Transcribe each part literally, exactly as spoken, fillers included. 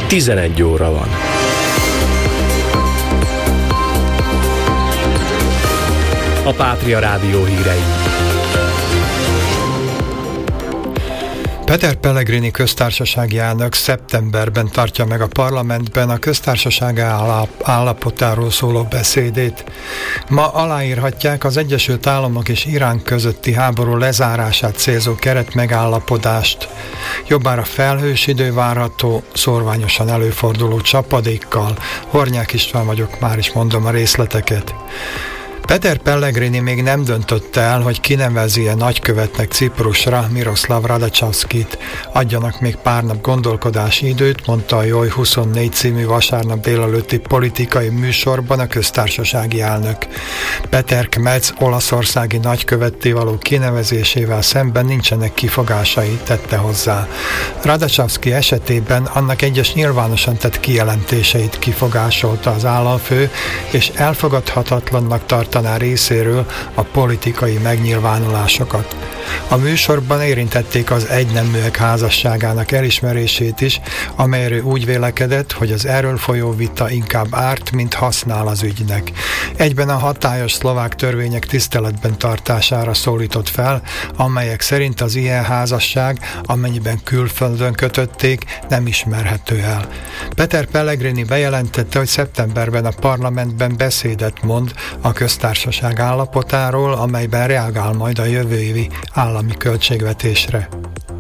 tizenegy óra van. A Pátria Rádió hírei. Peter Pellegrini köztársasági elnök szeptemberben tartja meg a parlamentben a köztársaság állapotáról szóló beszédét. Ma aláírhatják az Egyesült Államok és Irán közötti háború lezárását célzó keretmegállapodást. Jobbára felhős idő várható, szórványosan előforduló csapadékkal. Hornyák István vagyok, már is mondom a részleteket. Peter Pellegrini még nem döntötte el, hogy kinevezi-e nagykövetnek Ciprusra Miroslav Radacavskit. Adjanak még pár nap gondolkodási időt, mondta a Joj huszonnégy című vasárnap délelőtti politikai műsorban a köztársasági elnök. Peter Kmec olaszországi nagykövetté való kinevezésével szemben nincsenek kifogásai, tette hozzá. Radacavski esetében annak egyes nyilvánosan tett kijelentéseit kifogásolta az államfő, és elfogadhatatlannak tartaná részéről a politikai megnyilvánulásokat. A műsorban érintették az egyneműek házasságának elismerését is, amelyről úgy vélekedett, hogy az erről folyó vita inkább árt, mint használ az ügynek. Egyben a hatályos szlovák törvények tiszteletben tartására szólított fel, amelyek szerint az ilyen házasság, amennyiben külföldön kötötték, nem ismerhető el. Peter Pellegrini bejelentette, hogy szeptemberben a parlamentben beszédet mond a köztársaság állapotáról, amelyben reagál majd a jövő évi állami költségvetésre.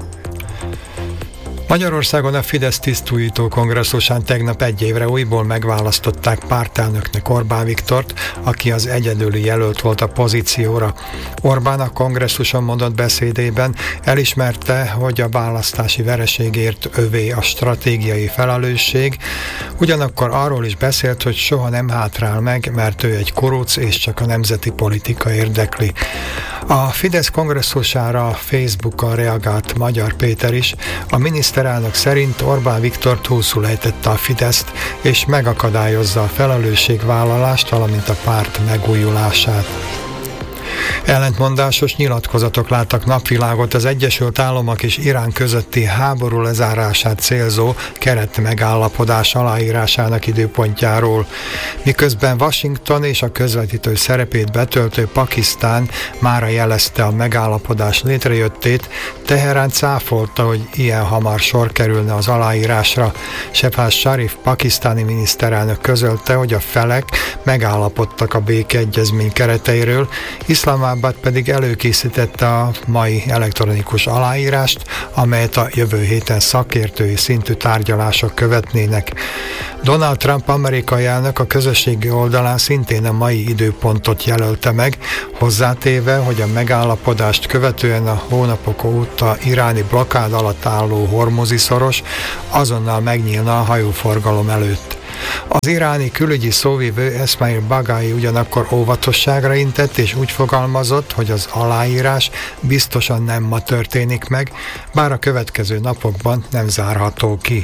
Magyarországon a Fidesz tisztújító kongresszusán tegnap egy évre újból megválasztották pártelnöknek Orbán Viktort, aki az egyedüli jelölt volt a pozícióra. Orbán a kongresszuson mondott beszédében elismerte, hogy a választási vereségért övé a stratégiai felelősség, ugyanakkor arról is beszélt, hogy soha nem hátrál meg, mert ő egy kuruc és csak a nemzeti politika érdekli. A Fidesz kongresszusára a Facebookon reagált Magyar Péter is. A miniszterelnök szerint Orbán Viktor túlszul ejtette a Fideszt, és megakadályozza a felelősségvállalást, valamint a párt megújulását. Ellentmondásos nyilatkozatok láttak napvilágot az Egyesült Államok és Irán közötti háború lezárását célzó keretmegállapodás aláírásának időpontjáról. Miközben Washington és a közvetítő szerepét betöltő Pakisztán mára jelezte a megállapodás létrejöttét, Teherán cáfolta, hogy ilyen hamar sor kerülne az aláírásra. Shehbaz Sharif pakisztáni miniszterelnök közölte, hogy a felek megállapodtak a békeegyezmény kereteiről, Iszlamabad pedig előkészítette a mai elektronikus aláírást, amelyet a jövő héten szakértői szintű tárgyalások követnének. Donald Trump amerikai elnök a közösségi oldalán szintén a mai időpontot jelölte meg, hozzátéve, hogy a megállapodást követően a hónapok óta iráni blokkád alatt álló Hormuzi szoros azonnal megnyílna a hajóforgalom előtt. Az iráni külügyi szóvivő Esmail Bagai ugyanakkor óvatosságra intett, és úgy fogalmazott, hogy az aláírás biztosan nem ma történik meg, bár a következő napokban nem zárható ki.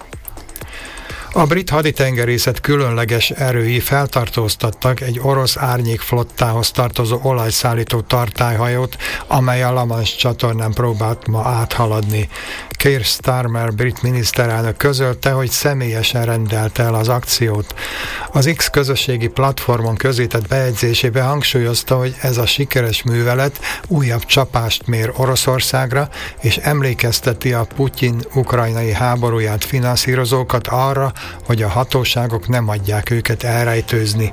A brit haditengerészet különleges erői feltartóztattak egy orosz árnyékflottához tartozó olajszállító tartályhajót, amely a La Manche csatornán próbált ma áthaladni. Keir Starmer brit miniszterelnök közölte, hogy személyesen rendelte el az akciót. Az X közösségi platformon közített bejegyzésében hangsúlyozta, hogy ez a sikeres művelet újabb csapást mér Oroszországra, és emlékezteti a Putyin ukrajnai háborúját finanszírozókat arra, hogy a hatóságok nem adják őket elrejtőzni.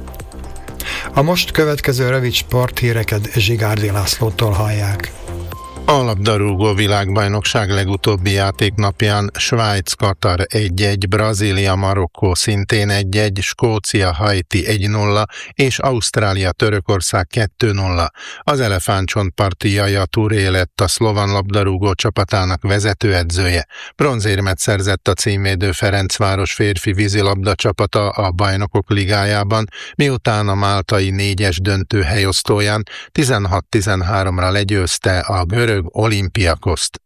A most következő rövid sporthíreket Zsigárdi Lászlótól hallják. A labdarúgó világbajnokság legutóbbi játéknapján Svájc-Katar egy egy, Brazília-Marokkó szintén egy egy, Skócia-Haiti egy nulla és Ausztrália-Törökország kettő nulla. Az elefántcsontparti Yaya Touré lett a szlovan labdarúgó csapatának vezetőedzője. Bronzérmet szerzett a címvédő Ferencváros férfi vízilabda csapata a Bajnokok Ligájában, miután a máltai négyes döntő helyosztóján tizenhat tizenháromra legyőzte a görög Olympiakoszt.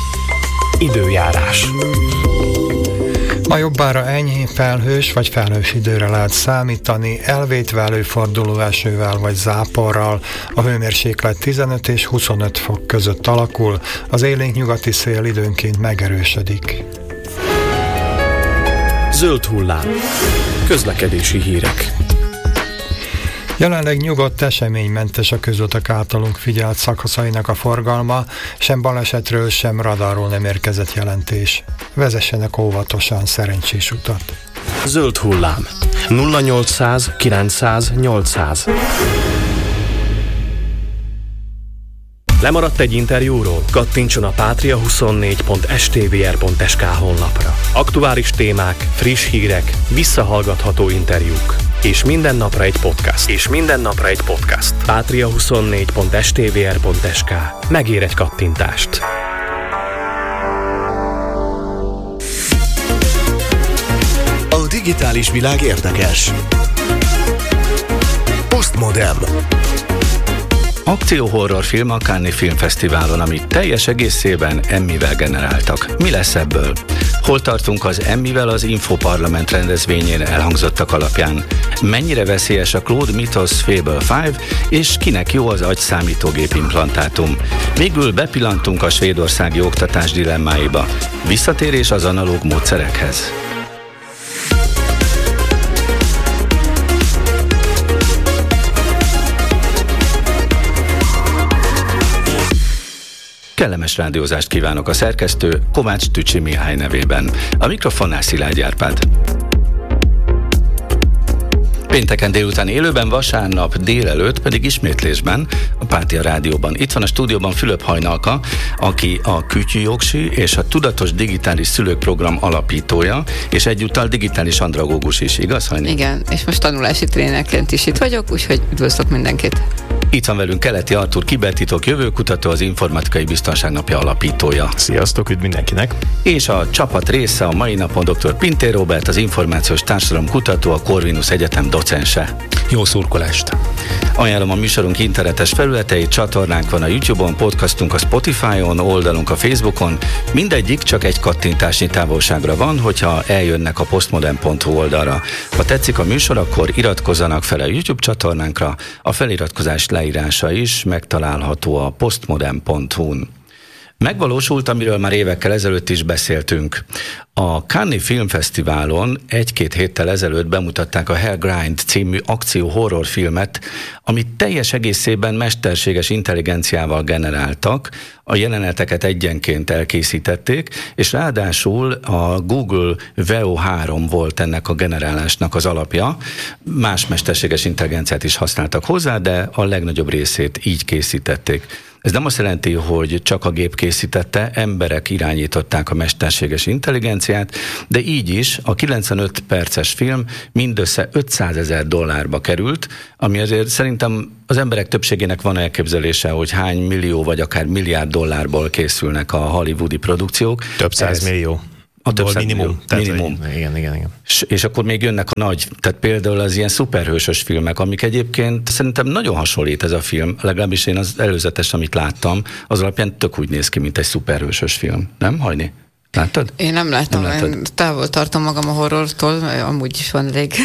Időjárás. Ma jobbára enyhén felhős vagy felhős időre lehet számítani, elvétve előforduló esővel vagy záporral. A hőmérséklet tizenöt és huszonöt fok között alakul, az élénk nyugati szél időnként megerősödik. Zöld hullám. Közlekedési hírek. Jelenleg nyugodt, eseménymentes a közutak általunk figyelt szakaszainak a forgalma, sem balesetről, sem radarról nem érkezett jelentés. Vezessenek óvatosan, szerencsés utat. Zöld hullám. nulla nyolcszáz kilencszáz nyolcszáz. Lemaradt egy interjúról? Kattintson a patria huszonnégy pont s t v r pont s k honlapra. Aktuális témák, friss hírek, visszahallgatható interjúk. És minden napra egy podcast. És minden napra egy podcast. patria huszonnégy pont s t v r pont s k. Megér egy kattintást. A digitális világ érdekes. Postmodern. Akció-horrorfilm a Cannes Filmfesztiválon, amit teljes egészében Emmy-vel generáltak. Mi lesz ebből? Hol tartunk az Emmy-vel az Infoparlament rendezvényén elhangzottak alapján? Mennyire veszélyes a Claude Mythos Fable öt, és kinek jó az agyszámítógép implantátum? Végül bepillantunk a svédországi oktatás dilemmáiba. Visszatérés az analóg módszerekhez. Kellemes rádiózást kívánok a szerkesztő Kovács Tücsi Mihály nevében. A mikrofonnál Szilágy Árpád. Pénteken délután élőben, vasárnap délelőtt pedig ismétlésben a Pátia Rádióban. Itt van a stúdióban Fülöp Hajnalka, aki a Kütyűjogsi és a Tudatos Digitális Szülők Program alapítója, és egyúttal digitális andragógus is, igaz, Hajni? Igen, és most tanulási trénerként is itt vagyok, úgyhogy üdvözlök mindenkit. Itt van velünk Keleti Artúr, kibertitok jövőkutató, az Informatikai Biztonság Napja alapítója. Sziasztok, üdv mindenkinek! És a csapat része a mai napon dr. Pintér Róbert, az információs társadalom kutató, a Corvinus Egyetem docense. Jó szurkolást! Ajánlom a műsorunk internetes felületeit, csatornánk van a YouTube-on, podcastunk a Spotify-on, oldalunk a Facebookon. Mindegyik csak egy kattintásnyi távolságra van, hogyha eljönnek a postmodern pont hu oldalra. Ha tetszik a műsor, akkor iratkozzanak fel a YouTube csatornánkra, a feliratkozás leírása is megtalálható a postmodern pont hu-n. Megvalósult, amiről már évekkel ezelőtt is beszéltünk. A Cannes Filmfesztiválon egy-két héttel ezelőtt bemutatták a Hell Grind című akció-horrorfilmet, amit teljes egészében mesterséges intelligenciával generáltak, a jeleneteket egyenként elkészítették, és ráadásul a Google Veo három volt ennek a generálásnak az alapja. Más mesterséges intelligenciát is használtak hozzá, de a legnagyobb részét így készítették. Ez nem azt jelenti, hogy csak a gép készítette, emberek irányították a mesterséges intelligenciát, de így is a kilencvenöt perces film mindössze ötszázezer dollárba került, ami azért szerintem az emberek többségének van elképzelése, hogy hány millió vagy akár milliárd dollárból készülnek a hollywoodi produkciók. Több száz millió. A több száz minimum. Tehát, minimum. Igen, igen, igen. És, és akkor még jönnek a nagy, tehát például az ilyen szuperhősös filmek, amik egyébként szerintem nagyon hasonlít ez a film, legalábbis én az előzetes, amit láttam, az alapján tök úgy néz ki, mint egy szuperhősös film. Nem, Hajni? Láttad? Én nem láttam, nem én távol tartom magam a horrortól, amúgy is van elég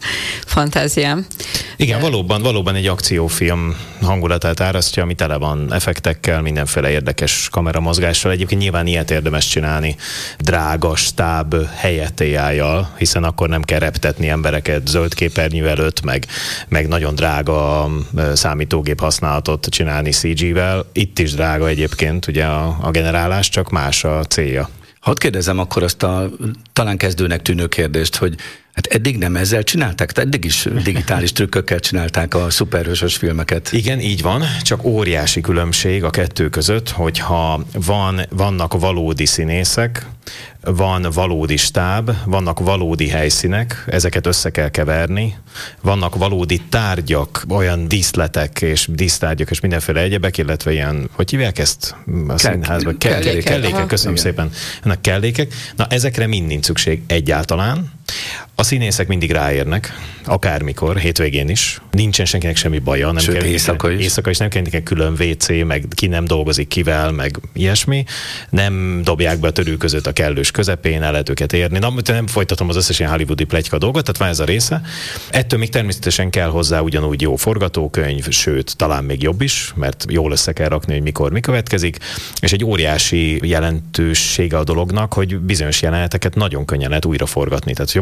fantáziám. Igen, de... valóban, valóban egy akciófilm hangulatát árasztja, ami tele van effektekkel, mindenféle érdekes kameramozgással. Egyébként nyilván ilyet érdemes csinálni drága stáb helyett á í-jal, hiszen akkor nem kell reptetni embereket zöld képernyő előtt, meg, meg nagyon drága számítógép használatot csinálni cé gé-vel. Itt is drága egyébként ugye a, a generálás, csak más a célja. Hadd kérdezem akkor azt a talán kezdőnek tűnő kérdést, hogy hát eddig nem ezzel csinálták? Tehát eddig is digitális trükkökkel csinálták a szuperhősös filmeket. Igen, így van, csak óriási különbség a kettő között, hogyha van, vannak valódi színészek, van valódi stáb, vannak valódi helyszínek, ezeket össze kell keverni, vannak valódi tárgyak, olyan díszletek és dísztárgyak és mindenféle egyebek, illetve ilyen, hogy hívják ezt a színházban? Kellékek. Kellékek, köszönöm igen. szépen. Ennek kellékek. Na, ezekre mind nincs szükség egyáltalán. A színészek mindig ráérnek, akármikor, hétvégén is. Nincsen senkinek semmi baja. Nem Sőt, kell éjszaka is. Éjszaka is nem kell nekem külön vé cé, meg ki nem dolgozik kivel, meg ilyesmi. Nem dobják be a törő között a kellős közepén, el lehet őket érni. Na, nem folytatom az összes ilyen hollywoodi pletyka dolgot, tehát van ez a része. Ettől még természetesen kell hozzá ugyanúgy jó forgatókönyv, sőt, talán még jobb is, mert jól össze kell rakni, hogy mikor mi következik. És egy óriási jelentősége a dolognak, hogy bizonyos jeleneteket nagyon könnyen lehet újra forgatni. Tehát,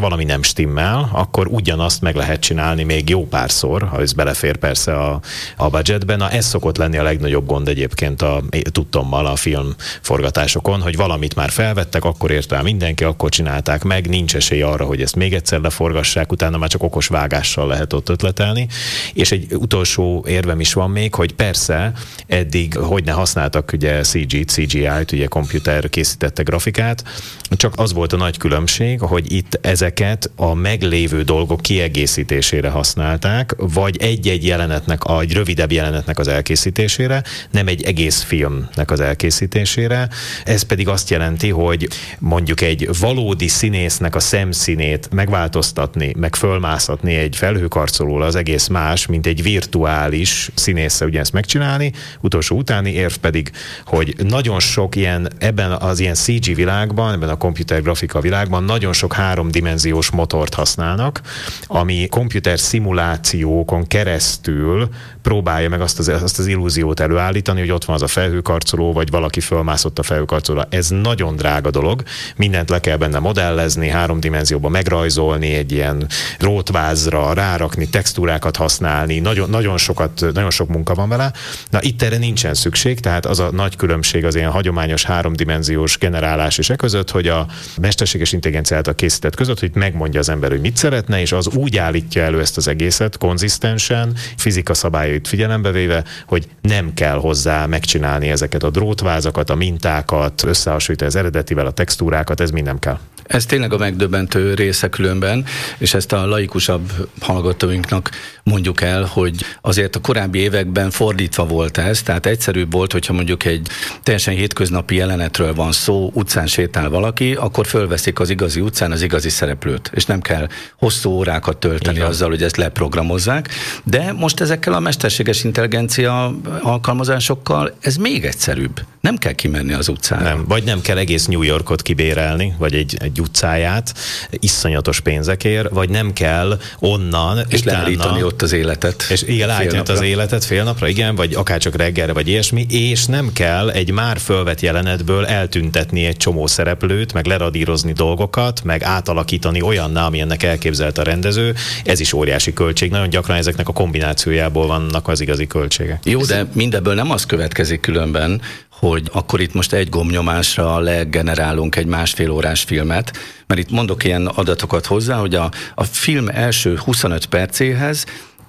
valami nem stimmel, akkor ugyanazt meg lehet csinálni még jó párszor, ha ez belefér persze a, a budgetben. Na, ez szokott lenni a legnagyobb gond egyébként a tudtommal a filmforgatásokon, hogy valamit már felvettek, akkor ért rá mindenki, akkor csinálták meg, nincs esély arra, hogy ezt még egyszer leforgassák, utána már csak okos vágással lehet ott ötletelni. És egy utolsó érvem is van még, hogy persze eddig, hogy ne használtak ugye cé gét, cé gé í-t, ugye komputer készítette grafikát, csak az volt a nagy különbség, hogy itt ezeket a meglévő dolgok kiegészítésére használták, vagy egy-egy jelenetnek, a, egy rövidebb jelenetnek az elkészítésére, nem egy egész filmnek az elkészítésére. Ez pedig azt jelenti, hogy mondjuk egy valódi színésznek a szemszínét megváltoztatni, meg fölmászatni egy felhőkarcolóra az egész más, mint egy virtuális színésszel ugyanezt megcsinálni. Utolsó utáni érv pedig, hogy nagyon sok ilyen, ebben az ilyen cé gé világban, ebben a komputergrafika világban nagyon sok háromdimenziós motort használnak, ami komputer szimulációkon keresztül próbálja meg azt az, azt az illúziót előállítani, hogy ott van az a felhőkarcoló, vagy valaki fölmászott a felhőkarcolóra. Ez nagyon drága dolog, mindent le kell benne modellezni, három dimenzióban megrajzolni, egy ilyen drótvázra rárakni, textúrákat használni, nagyon, nagyon, sokat, nagyon sok munka van vele. Na, itt erre nincsen szükség, tehát az a nagy különbség az ilyen hagyományos háromdimenziós generálás és e között, hogy a mesterséges intelligencia által készített között, hogy megmondja az ember, hogy mit szeretne, és az úgy állítja elő ezt az egészet konzisztensen, fizika szabályait figyelembe véve, hogy nem kell hozzá megcsinálni ezeket a drótvázakat, a mintákat, összehasonlítani az eredetivel, a textúrákat, ez mind nem kell. Ez tényleg a megdöbbentő része különben, és ezt a laikusabb hallgatóinknak mondjuk el, hogy azért a korábbi években fordítva volt ez, tehát egyszerűbb volt, hogyha mondjuk egy teljesen hétköznapi jelenetről van szó, utcán sétál valaki, akkor fölveszik az igazi utcán az igazi szereplőt, és nem kell hosszú órákat tölteni igen. azzal, hogy ezt leprogramozzák, de most ezekkel a mesterséges intelligencia alkalmazásokkal ez még egyszerűbb. Nem kell kimenni az utcára. Nem, vagy nem kell egész New Yorkot kibérelni, vagy egy, egy utcáját iszonyatos pénzekért, vagy nem kell onnan és leállítani ott az életet. És igen, leállítani az életet fél napra, igen, vagy akárcsak reggelre, vagy ilyesmi, és nem kell egy már fölvett jelenetből eltüntetni egy csomó szereplőt, meg leradírozni dolgokat, meg átalakítani olyanná, ami ennek elképzelt a rendező. Ez is óriási költség. Nagyon gyakran ezeknek a kombinációjából vannak az igazi költségek. Jó, de mindebből nem az következik különben, hogy akkor itt most egy gombnyomásra legenerálunk egy másfél órás filmet, mert itt mondok ilyen adatokat hozzá, hogy a, a film első huszonöt percéhez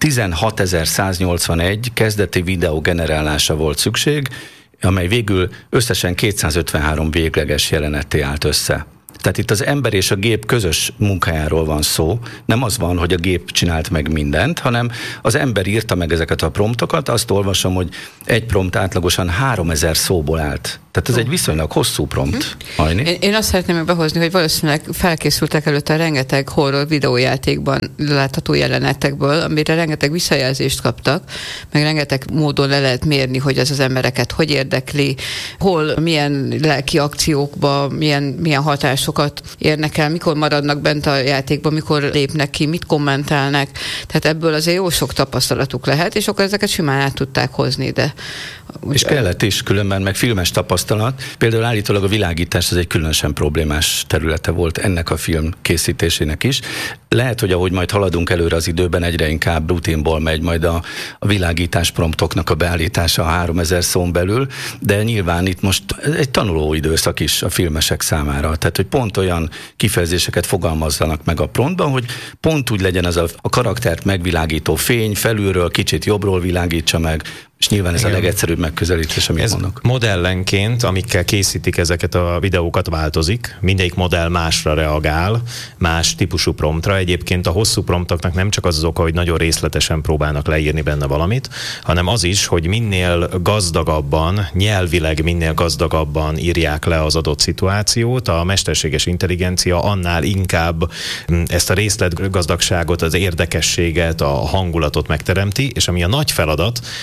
tizenhatezer-száznyolcvanegy kezdeti videó generálása volt szükség, amely végül összesen kétszázötvenhárom végleges jelenetté állt össze. Tehát itt az ember és a gép közös munkájáról van szó. Nem az van, hogy a gép csinált meg mindent, hanem az ember írta meg ezeket a promptokat. Azt olvasom, hogy egy prompt átlagosan háromezer szóból állt. Tehát ez oh. egy viszonylag hosszú prompt. Hm. Én, én azt szeretném meg behozni, hogy valószínűleg felkészültek előtte rengeteg horror videójátékban látható jelenetekből, amire rengeteg visszajelzést kaptak, meg rengeteg módon le lehet mérni, hogy ez az embereket hogy érdekli, hol, milyen lelki akciókba, milyen, milyen hatásokat érnek el, mikor maradnak bent a játékban, mikor lépnek ki, mit kommentálnak. Tehát ebből azért jó sok tapasztalatuk lehet, és akkor ezeket simán át tudták hozni, de... És kellett is különben, meg filmes tapasztalat. Például állítólag a világítás az egy különösen problémás területe volt ennek a film készítésének is. Lehet, hogy ahogy majd haladunk előre az időben, egyre inkább rutinból megy majd a, a világítás promptoknak a beállítása a háromezer szón belül, de nyilván itt most egy tanuló időszak is a filmesek számára. Tehát, hogy pont olyan kifejezéseket fogalmazzanak meg a promptban, hogy pont úgy legyen az a, a karaktert megvilágító fény, felülről kicsit jobbról világítsa meg, és nyilván ez igen. a legegyszerűbb megközelítés, amit ez mondok. Modellenként, amikkel készítik ezeket a videókat, változik. Mindegyik modell másra reagál, más típusú promptra. Egyébként a hosszú promptoknak nem csak az az oka, hogy nagyon részletesen próbálnak leírni benne valamit, hanem az is, hogy minél gazdagabban, nyelvileg minél gazdagabban írják le az adott szituációt, a mesterséges intelligencia annál inkább ezt a részletgazdagságot, az érdekességet, a hangulatot megteremti, és ami a nagy feladat, az nem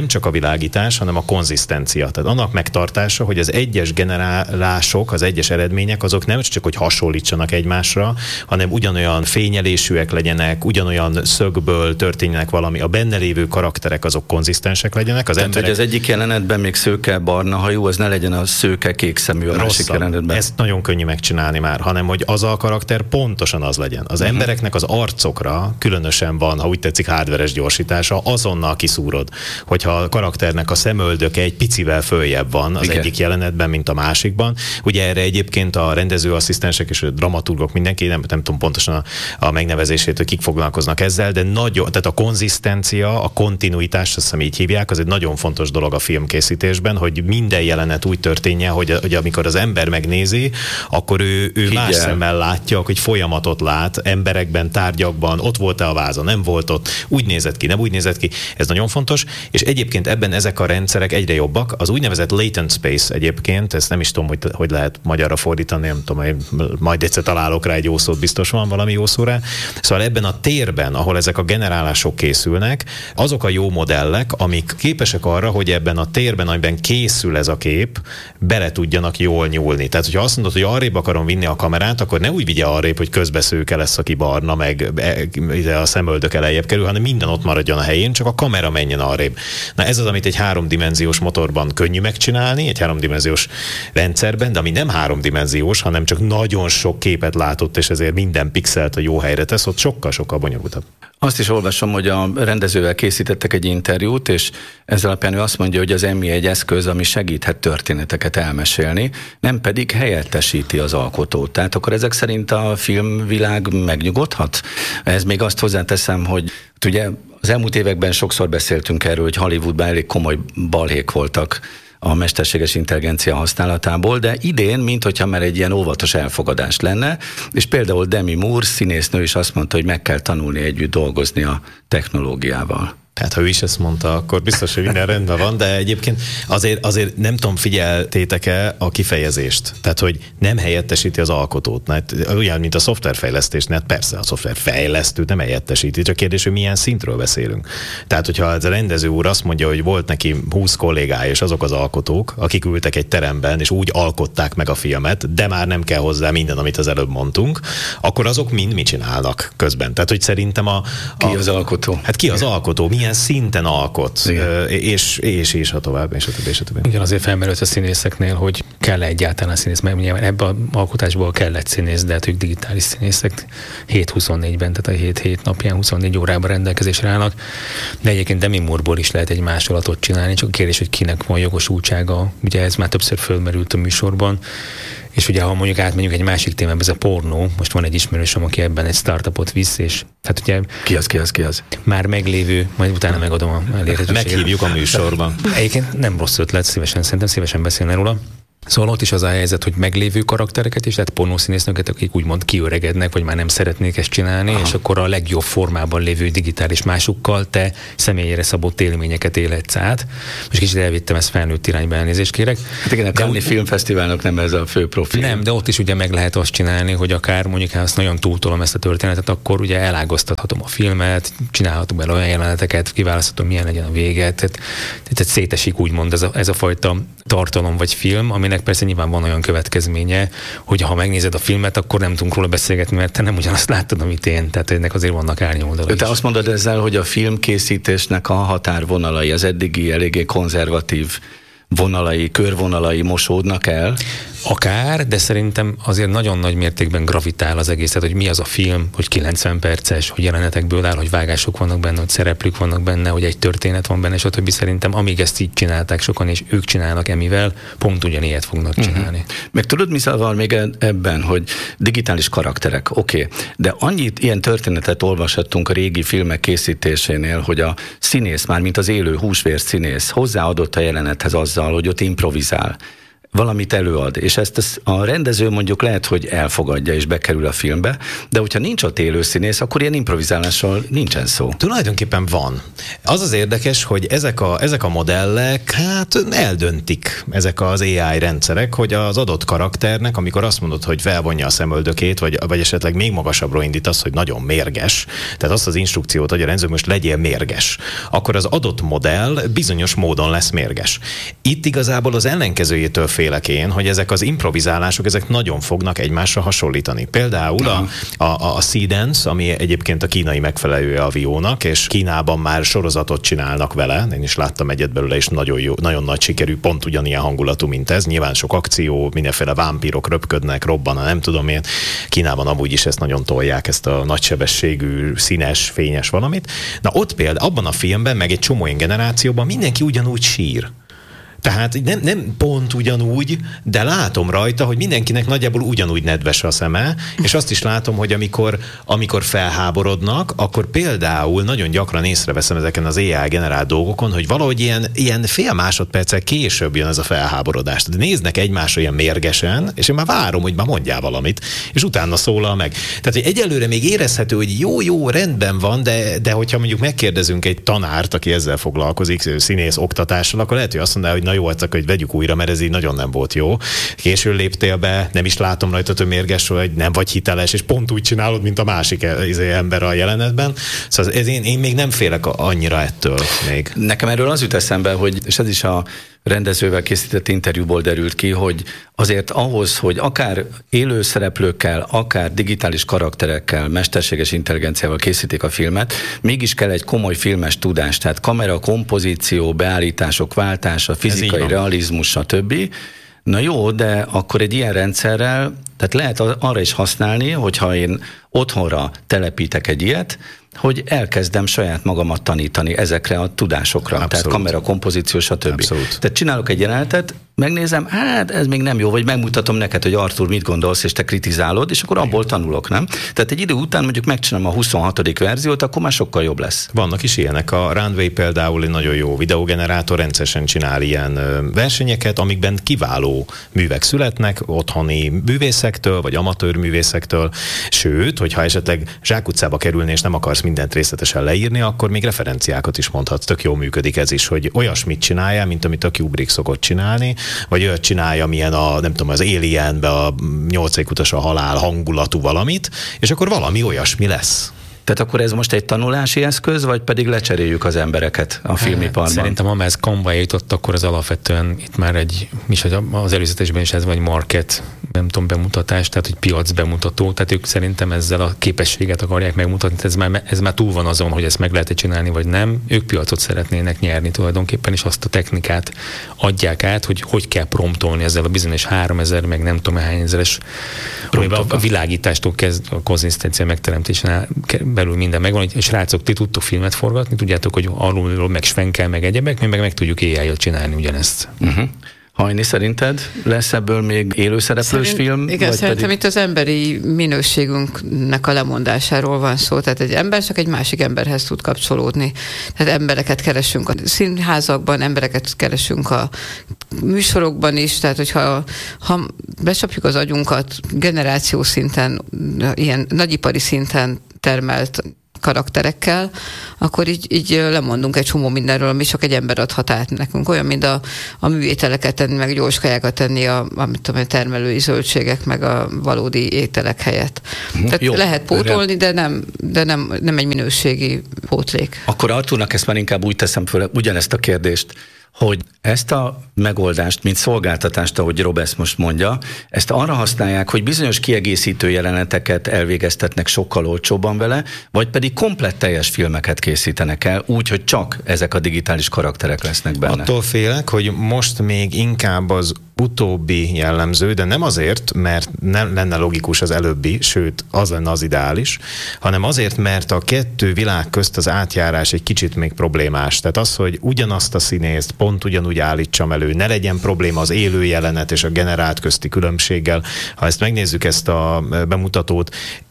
nem csak a világítás, hanem a konzisztencia. Tehát annak megtartása, hogy az egyes generálások, az egyes eredmények, azok nem csak, hogy hasonlítsanak egymásra, hanem ugyanolyan fényelésűek legyenek, ugyanolyan szögből történjenek valami, a benne lévő karakterek azok konzisztensek legyenek. Az Tehát, emberek... hogy az egyik jelenetben még szőke barna hajú, az ne legyen a szőke kék szemű a másik jelenetben. Ezt nagyon könnyű megcsinálni már, hanem hogy az a karakter pontosan az legyen. Az uh-huh. embereknek az arcokra különösen van, ha úgy tetszik, hardveres gyorsítása, azonnal kiszúrod, hogyha a karakternek a szemöldöke egy picivel följebb van az Igen. egyik jelenetben, mint a másikban. Ugye erre egyébként a rendezőasszisztensek és a dramaturgok, mindenki, nem, nem tudom pontosan a, a megnevezését, hogy kik foglalkoznak ezzel, de nagyon, tehát a konzisztencia, a kontinuitás, azt hiszem így hívják, az egy nagyon fontos dolog a filmkészítésben, hogy minden jelenet úgy történjen, hogy, hogy amikor az ember megnézi, akkor ő, ő más szemmel látja, hogy folyamatot lát, emberekben, tárgyakban, ott volt-e a váza, nem volt ott, úgy nézett ki, nem úgy nézett ki. Ez nagyon fontos, és egyébként ebben ezek a rendszerek egyre jobbak. Az úgynevezett latent space egyébként, ezt nem is tudom, hogy, hogy lehet magyarra fordítani, nem tudom, majd egyszer találok rá egy jó szót, biztos van valami jó szó rá. Szóval ebben a térben, ahol ezek a generálások készülnek, azok a jó modellek, amik képesek arra, hogy ebben a térben, amiben készül ez a kép, bele tudjanak jól nyúlni. Tehát, hogyha azt mondod, hogy arrébb akarom vinni a kamerát, akkor ne úgy vigye arrébb, hogy közbeszőke lesz, aki barna, meg ide a szemöldök elejjebb kerül, hanem minden ott maradjon a helyén, csak a kamera menjen arrébb. Na ez az, amit egy háromdimenziós motorban könnyű megcsinálni, egy háromdimenziós rendszerben, de ami nem háromdimenziós, hanem csak nagyon sok képet látott, és ezért minden pixelt a jó helyre tesz, ott sokkal-sokkal bonyolultabb. Azt is olvasom, hogy a rendezővel készítettek egy interjút, és ezzel alapján ő azt mondja, hogy az Emmy egy eszköz, ami segíthet történeteket elmesélni, nem pedig helyettesíti az alkotót. Tehát akkor ezek szerint a filmvilág megnyugodhat? Ez még azt hozzáteszem, hogy ugye az elmúlt években sokszor beszéltünk erről, hogy Hollywoodban elég komoly balhék voltak a mesterséges intelligencia használatából, de idén, minthogyha már egy ilyen óvatos elfogadás lenne, és például Demi Moore színésznő is azt mondta, hogy meg kell tanulni együtt dolgozni a technológiával. Tehát ha ő is ezt mondta, akkor biztos, hogy minden rendben van, de egyébként azért, azért nem tudom, figyeltétek-e a kifejezést. Tehát, hogy nem helyettesíti az alkotót. Hát, olyan, mint a szoftverfejlesztésnél, persze a szoftverfejlesztő nem helyettesíti, csak kérdés, hogy milyen szintről beszélünk. Tehát, hogyha ez a rendező úr azt mondja, hogy volt neki húsz kollégája, és azok az alkotók, akik ültek egy teremben, és úgy alkották meg a filmet, de már nem kell hozzá minden, amit az előbb mondtunk, akkor azok mind mit csinálnak közben. Tehát, hogy szerintem a... a ki az alkotó? Hát ki az alkotó? Milyen szinten alkot, és, és, és ha tovább, és a többi, és a többi. Igen, azért felmerült a színészeknél, hogy kell egyáltalán színész, mert ugye ebben az alkotásból kellett színész, de hát ők digitális színészek hét huszonnégyben, tehát a hét hét napján huszonnégy órában rendelkezésre állnak, de egyébként Demi Moore-ból is lehet egy másolatot csinálni, csak a kérdés, hogy kinek van jogosultsága, ugye ez már többször fölmerült a műsorban, és ugye ha mondjuk átmegyünk egy másik témába, ez a pornó, most van egy ismerősöm, aki ebben egy startupot visz, és hát ugye... Ki az, ki az, ki az? Már meglévő, majd utána megadom a elérhetőséget. Meghívjuk a műsorban. Egyébként nem rossz ötlet, szívesen, szerintem szívesen beszélne róla. Szóval ott is az a helyzet, hogy meglévő karaktereket is, tehát pornószínésznőket, akik úgymond kiöregednek, vagy már nem szeretnék ezt csinálni, Aha. és akkor a legjobb formában lévő digitális másukkal te személyére szabott élményeket élhetsz át. Most kicsit elvittem ezt felnőtt irányba, elnézést kérek. Hát igen, a Cannes filmfesztiválnak nem ez a fő profil. Nem, de ott is ugye meg lehet azt csinálni, hogy akár mondjuk, ha azt nagyon túltolom ezt a történetet, akkor ugye elágaztathatom a filmet, csinálhatom bele olyan jeleneteket, kiválaszthatom, milyen legyen a vége. Tehát, tehát szétesik úgymond ez a, ez a fajta tartalom vagy film, aminek persze nyilván van olyan következménye, hogy ha megnézed a filmet, akkor nem tudunk róla beszélgetni, mert te nem ugyanazt láttad, amit én. Tehát ennek azért vannak árnyoldalai. Te azt mondod ezzel, hogy a filmkészítésnek a határvonalai, az eddigi eléggé konzervatív vonalai, körvonalai mosódnak el? Akár, de szerintem azért nagyon nagy mértékben gravitál az egészet, hogy mi az a film, hogy kilencven perces, hogy jelenetekből áll, hogy vágások vannak benne, hogy szereplők vannak benne, hogy egy történet van benne, és stb. Szerintem amíg ezt így csinálták sokan, és ők csinálnak emivel, pont ugyanilyet fognak csinálni. Uh-huh. Meg tudod, mi van még ebben, hogy digitális karakterek, oké, okay. De annyit ilyen történetet olvashattunk a régi filmek készítésénél, hogy a színész, már mint az élő húsvér színész hozzáadott a jelenethez azzal, hogy ott improvizál. valamit előad, és ezt a rendező mondjuk lehet, hogy elfogadja és bekerül a filmbe, de hogyha nincs ott élő színész, akkor ilyen improvizálással nincsen szó. Tulajdonképpen van. Az az érdekes, hogy ezek a, ezek a modellek, hát eldöntik ezek az á i rendszerek, hogy az adott karakternek, amikor azt mondod, hogy felvonja a szemöldökét, vagy, vagy esetleg még magasabbra indítasz, hogy nagyon mérges, tehát azt az instrukciót, hogy a rendező most legyél mérges, akkor az adott modell bizonyos módon lesz mérges. Itt igazából az ellenkezőjétől félek én, hogy ezek az improvizálások, ezek nagyon fognak egymásra hasonlítani. Például a, a, a Seedance, ami egyébként a kínai megfelelője a Viónak, és Kínában már sorozatot csinálnak vele, én is láttam egyet belőle, és nagyon jó, nagyon nagy sikerű, pont ugyanilyen hangulatú, mint ez. Nyilván sok akció, mindenféle vámpírok röpködnek, robban, nem tudom én. Kínában amúgy is ezt nagyon tolják, ezt a nagysebességű, színes, fényes valamit. Na ott például, abban a filmben, meg egy csomó ilyen generációban mindenki ugyanúgy sír. Tehát nem, nem pont ugyanúgy, de látom rajta, hogy mindenkinek nagyjából ugyanúgy nedves a szeme, és azt is látom, hogy amikor, amikor felháborodnak, akkor például nagyon gyakran észreveszem ezeken az á i generált dolgokon, hogy valahogy ilyen, ilyen fél másodperccel később jön ez a felháborodás. De néznek egymásra ilyen mérgesen, és én már várom, hogy már mondjál valamit, és utána szólal meg. Tehát, hogy egyelőre még érezhető, hogy jó-jó, rendben van, de, de hogyha mondjuk megkérdezünk egy tanárt, aki ezzel foglalkozik, színész oktatással, akkor lehet, hogy azt mondja, hogy na jó, csak hogy vegyük újra, mert ez így nagyon nem volt jó. Későn léptél be, nem is látom rajta, hogy mérges vagy, nem vagy hiteles, és pont úgy csinálod, mint a másik ember a jelenetben. Szóval ez, én, én még nem félek annyira ettől még. Nekem erről az jut eszembe, hogy, és ez is a rendezővel készített interjúból derült ki, hogy azért ahhoz, hogy akár élő szereplőkkel, akár digitális karakterekkel, mesterséges intelligenciával készítik a filmet, mégis kell egy komoly filmes tudás, tehát kamera, kompozíció, beállítások, váltása, fizikai realizmus, stb. Na jó, de akkor egy ilyen rendszerrel, tehát lehet arra is használni, hogyha én otthonra telepítek egy ilyet, hogy elkezdem saját magamat tanítani ezekre a tudásokra. Abszolút. Tehát kamera, kompozíció, stb. Abszolút. Tehát csinálok egy jelenetet, megnézem, hát ez még nem jó, vagy megmutatom neked, hogy Artur mit gondolsz, és te kritizálod, és akkor abból tanulok, nem? Tehát egy idő után mondjuk megcsinálom a huszonhatodik verziót, akkor már sokkal jobb lesz. Vannak is ilyenek. A Runway például egy nagyon jó videogenerátor, rendszeresen csinál ilyen versenyeket, amikben kiváló művek születnek, otthoni művészektől, vagy amatőr művészektől, sőt, hogyha esetleg zsákutcába kerülni, és nem akarsz mindent részletesen leírni, akkor még referenciákat is mondhatsz. Tök jól működik ez is, hogy olyasmit csináljál, mint amit a Kubrick szokott csinálni, vagy olyat csinálja, milyen a, nem tudom, az Alienbe a nyolcadik utas a halál hangulatú valamit, és akkor valami olyasmi lesz. Tehát akkor ez most egy tanulási eszköz, vagy pedig lecseréljük az embereket a filmiparban? Szerintem, ha ez Canva jutott, akkor az alapvetően itt már egy, is az előzetesben is ez vagy market, nem tudom, bemutatás, tehát hogy piac bemutató, tehát ők szerintem ezzel a képességet akarják megmutatni, ez már, ez már túl van azon, hogy ezt meg lehet csinálni, vagy nem. Ők piacot szeretnének nyerni tulajdonképpen, és azt a technikát adják át, hogy hogy kell promptolni ezzel a bizonyos háromezer, meg nem tudom hány ezeres, a világítástól kezd a konzisztencia megteremtésen belül minden megvan, hogy srácok, ti tudtok filmet forgatni, tudjátok, hogy arról meg svenkel, meg egyebek, mi meg meg tudjuk á i-jal csinálni ugyanezt. Uh-huh. Hajni, szerinted lesz ebből még élőszereplős Szerint, film? Igen, szerintem pedig... itt az emberi minőségünknek a lemondásáról van szó. Tehát egy ember csak egy másik emberhez tud kapcsolódni. Tehát embereket keresünk a színházakban, embereket keresünk a műsorokban is, tehát hogyha ha becsapjuk az agyunkat generáció szinten, ilyen nagyipari szinten termelt karakterekkel, akkor így, így lemondunk egy csomó mindenről, ami csak egy ember adhat át nekünk. Olyan, mint a, a műételeket tenni, meg gyors kajákat tenni a, a, tudom, a termelői zöldségek, meg a valódi ételek helyett. Tehát jó, lehet pótolni, de nem, de nem, nem egy minőségi pótlék. Akkor Arturnak ezt már inkább úgy teszem föl, ugyanezt a kérdést, hogy ezt a megoldást, mint szolgáltatást, ahogy Rob ezt most mondja, ezt arra használják, hogy bizonyos kiegészítő jeleneteket elvégeztetnek sokkal olcsóbban vele, vagy pedig komplett teljes filmeket készítenek el, úgy, hogy csak ezek a digitális karakterek lesznek benne. Attól félek, hogy most még inkább az utóbbi jellemző, de nem azért, mert nem lenne logikus az előbbi, sőt, az lenne az ideális, hanem azért, mert a kettő világ közt az átjárás egy kicsit még problémás. Tehát az, hogy ugyanazt a színészt pont ugyanúgy állítsam elő, ne legyen probléma az élő jelenet és a generált közti különbséggel. Ha ezt megnézzük, ezt a bemutatót,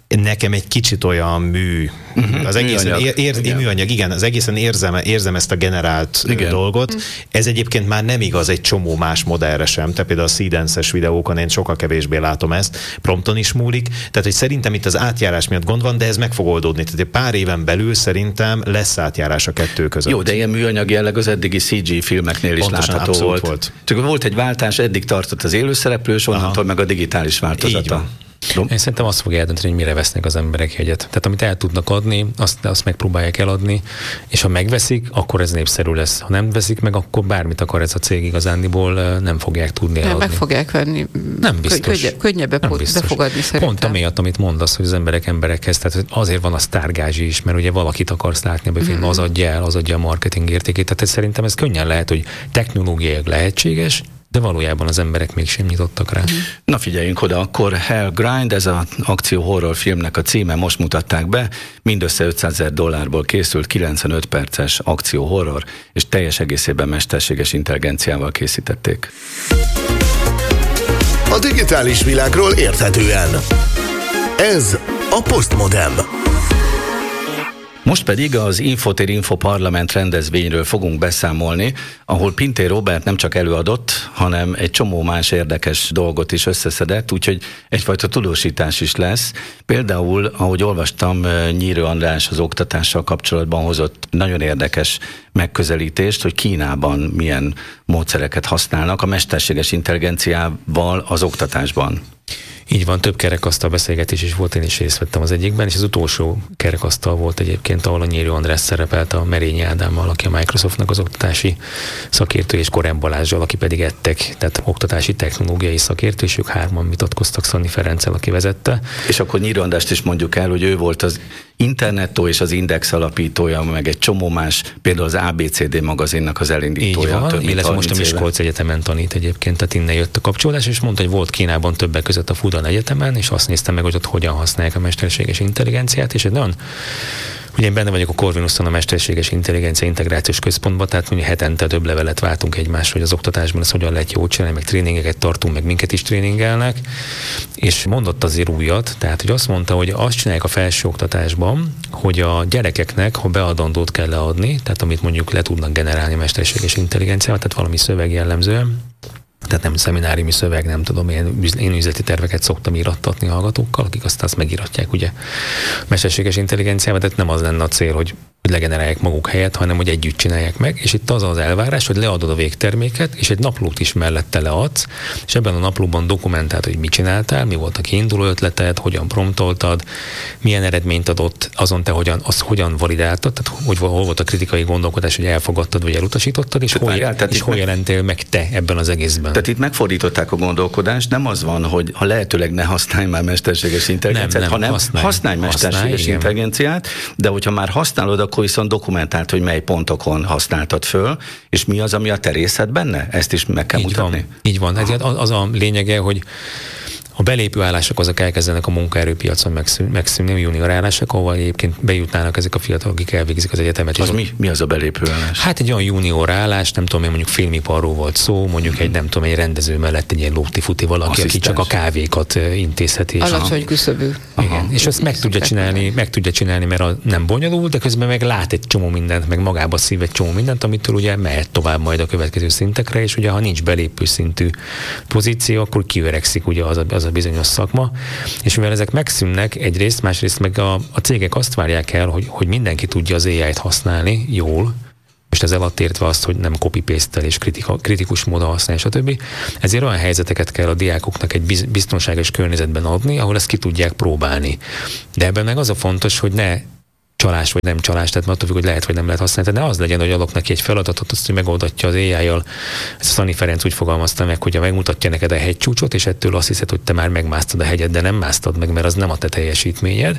nekem egy kicsit olyan mű, uh-huh, az egészen műanyag. Ér, ér, műanyag, igen, az egészen érzem, érzem ezt a generált igen. dolgot. Uh-huh. Ez egyébként már nem igaz egy csomó más modellre sem, tehát például a Seedance-es videókon én sokkal kevésbé látom ezt, prompton is múlik, tehát hogy szerintem itt az átjárás miatt gond van, de ez meg fog oldódni, tehát egy pár éven belül szerintem lesz átjárás a kettő között. Jó, de ilyen műanyag jelleg az eddigi cé gé filmeknél is pontosan látható volt. volt. Csak volt egy váltás, eddig tartott az élőszereplős, onnantól meg a digitális változata. Én szerintem azt fogja eldönteni, hogy mire vesznek az emberek jegyet. Tehát amit el tudnak adni, azt, azt megpróbálják eladni, és ha megveszik, akkor ez népszerű lesz. Ha nem veszik meg, akkor bármit akar ez a cég igazándiból, nem fogják tudni eladni. Nem, meg fogják venni. Nem biztos. Könnyebb, könnyebb nem biztos. befogadni szerintem. Pont amiatt, amit mondasz, hogy az emberek emberekhez, tehát azért van a sztárgázsi is, mert ugye valakit akarsz látni a film, mm. az adja el, az adja a marketing értékét. Tehát szerintem ez könnyen lehet, hogy technológiailag lehetséges, de valójában az emberek mégsem nyitottak rá. Na figyeljünk oda, akkor Hell Grind, ez az akció horror filmnek a címe, most mutatták be, mindössze ötszázezer dollárból készült, kilencvenöt perces akció horror, és teljes egészében mesterséges intelligenciával készítették. A digitális világról érthetően. Ez a Postmodem. Most pedig az Infotér Info Parlament rendezvényről fogunk beszámolni, ahol Pintér Róbert nem csak előadott, hanem egy csomó más érdekes dolgot is összeszedett, úgyhogy egyfajta tudósítás is lesz. Például, ahogy olvastam, Nyírő András az oktatással kapcsolatban hozott nagyon érdekes megközelítést, hogy Kínában milyen módszereket használnak a mesterséges intelligenciával az oktatásban. Így van, több kerekasztal beszélgetés is volt, én is részt vettem az egyikben, és az utolsó kerekasztal volt egyébként, ahol a Nyírő András szerepelt a Merényi Ádámmal, aki a Microsoftnak az oktatási szakértő, és Korán Balázsral, aki pedig edtek, tehát oktatási technológiai szakértő, és ők hárman vitatkoztak Szanyi Ferenccel, aki vezette. És akkor Nyírő Andrást is mondjuk el, hogy ő volt az Internettó és az Index alapítója, meg egy csomó más, például az á bé cé dé magazinnak az elindítója. Így van, illetve most a Miskolc Egyetemen tanít egyébként, tehát innen jött a kapcsolódás, és mondta, hogy volt Kínában többek között a Fudan Egyetemen, és azt néztem meg, hogy ott hogyan használják a mesterséges intelligenciát, és egy nagyon, ugye én benne vagyok a Corvinuson a mesterséges intelligencia integrációs központban, tehát mondjuk hetente több levelet váltunk egymásra, hogy az oktatásban ez hogyan lehet jól csinálni, meg tréningeket tartunk, meg minket is tréningelnek, és mondott azért újat, tehát hogy azt mondta, hogy azt csinálják a felsőoktatásban, hogy a gyerekeknek, ha beadandót kell leadni, tehát amit mondjuk le tudnak generálni mesterséges intelligenciával, tehát valami szöveg jellemzően, tehát nem szemináriumi szöveg, nem tudom, én, én üzleti terveket szoktam írattatni a hallgatókkal, akik aztán azt megíratják ugye mesterséges intelligenciával, tehát nem az lenne a cél, hogy legenerálják maguk helyett, hanem hogy együtt csinálják meg, és itt az az elvárás, hogy leadod a végterméket, és egy naplót is mellette leadsz, és ebben a naplóban dokumentáld, hogy mit csináltál, mi volt a kiinduló ötleted, hogyan promptoltad, milyen eredményt adott, azon te hogyan, azt hogyan validáltad, tehát hogy hol volt a kritikai gondolkodás, hogy elfogadtad, vagy elutasítottad, és hol, várjál, és hol meg... jelentél meg te ebben az egészben. Tehát itt megfordították a gondolkodást, nem az van, hogy ha lehetőleg ne használj már mesterséges intelligenciát, nem, nem, hanem használj, használj mesterséges használj, intelligenciát, de hogyha már használod, akkor viszont dokumentált, hogy mely pontokon használtad föl, és mi az, ami a te részed benne? Ezt is meg kell így mutatni. Van, így van. Hát az a lényege, hogy a belépő állások azok elkezdenek a munkaerőpiacon megszűnni, megszűnni a junior állások, ahol egyébként bejutnának ezek a fiatalok, akik elvégzik az egyetemet. Az mi? Mi az a belépő állás? Hát egy olyan junior állás, nem tudom én, mondjuk filmiparról volt szó, mondjuk egy nem tudom, egy rendező mellett egy ilyen lóti-futi valaki, asszisztens, aki csak a kávékat intézheti. Alacsony küszöbű. Igen, és azt meg tudja csinálni, meg tudja csinálni, mert a nem bonyolult, de közben meg lát egy csomó mindent, meg magába szív egy csomó mindent, amitől ugye mehet tovább majd a következő szintekre, és ugye ha nincs belépő szintű pozíció, akkor kiöregszik ugye az a, az a bizonyos szakma, és mivel ezek megszűnnek egyrészt, másrészt meg a, a cégek azt várják el, hogy, hogy mindenki tudja az á í-t használni jól, és ez alatt értve azt, hogy nem copy-paste-tel és kritika, kritikus módon használni, stb. Ezért olyan helyzeteket kell a diákoknak egy biztonságos környezetben adni, ahol ezt ki tudják próbálni. De ebben meg az a fontos, hogy ne csalás vagy nem csalás, tehát attól függ, hogy lehet vagy nem lehet használni, de ne az legyen, hogy adok neki egy feladatot, azt, hogy megoldatja az á í-jal. Ezt Szanyi Ferenc úgy fogalmazta meg, hogy megmutatja neked a hegycsúcsot, és ettől azt hiszed, hogy te már megmásztad a hegyet, de nem másztad meg, mert az nem a te teljesítményed,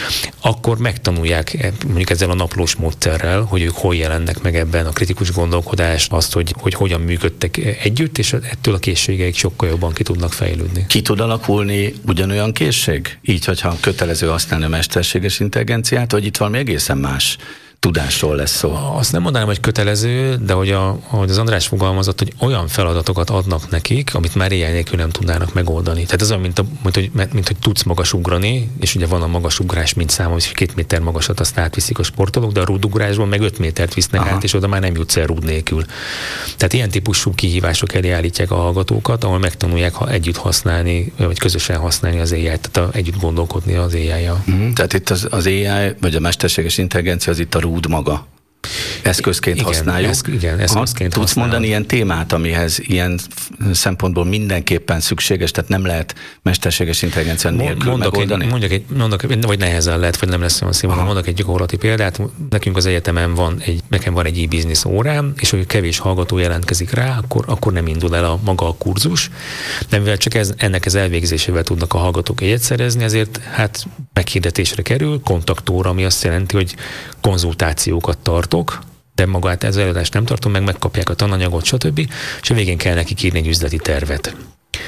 akkor megtanulják mondjuk ezzel a naplós módszerrel, hogy ők hol jelennek meg ebben a kritikus gondolkodást, azt, hogy, hogy hogyan működtek együtt, és ettől a készségeik sokkal jobban ki tudnak fejlődni. Ki tud alakulni ugyanolyan készség? Így, hogyha kötelező használni a mesterséges intelligenciát, hogy itt valami egészen más tudásról lesz szó. Azt nem mondanám, hogy kötelező, de hogy a, ahogy az András fogalmazott, hogy olyan feladatokat adnak nekik, amit már éjjel nélkül nem tudnának megoldani. Tehát ez olyan, mint, a, mint, hogy, mint hogy tudsz magas ugrani, és ugye van a magasugrás, mint szám, hogy két méter magasat azt átviszik a sportolók, de a rúdugrásban meg öt métert visznek Aha. át, és oda már nem jutsz el rúd nélkül. Tehát ilyen típusú kihívások elé állítják a hallgatókat, ahol megtanulják ha együtt használni, vagy közösen használni az á i-t, tehát a, együtt gondolkodni az á i-jal. Mm, tehát itt az, az á i, vagy a mesterséges intelligencia, az itt a rúd maga. Eszközként igen, használjuk. Eszk, igen, eszközként Tudsz használjuk. mondani ilyen témát, amihez ilyen szempontból mindenképpen szükséges, tehát nem lehet mesterséges intelligencia nélkül mondok megoldani? Egy, mondjak egy, mondok, vagy nehezen lehet, vagy nem lesz olyan színvonal. Mondok egy gyakorlati példát. Nekünk az egyetemen van egy, nekem van egy e-business órám, és hogy kevés hallgató jelentkezik rá, akkor, akkor nem indul el a maga a kurzus. De mivel csak ez, ennek az elvégzésével tudnak a hallgatók egyet szerezni, ezért hát meghirdetésre kerül, kontaktóra, ami azt jelenti, hogy konzultációkat tartok, de magát ez előadást nem tartom, meg megkapják a tananyagot, stb. És a végén kell nekik írni egy üzleti tervet.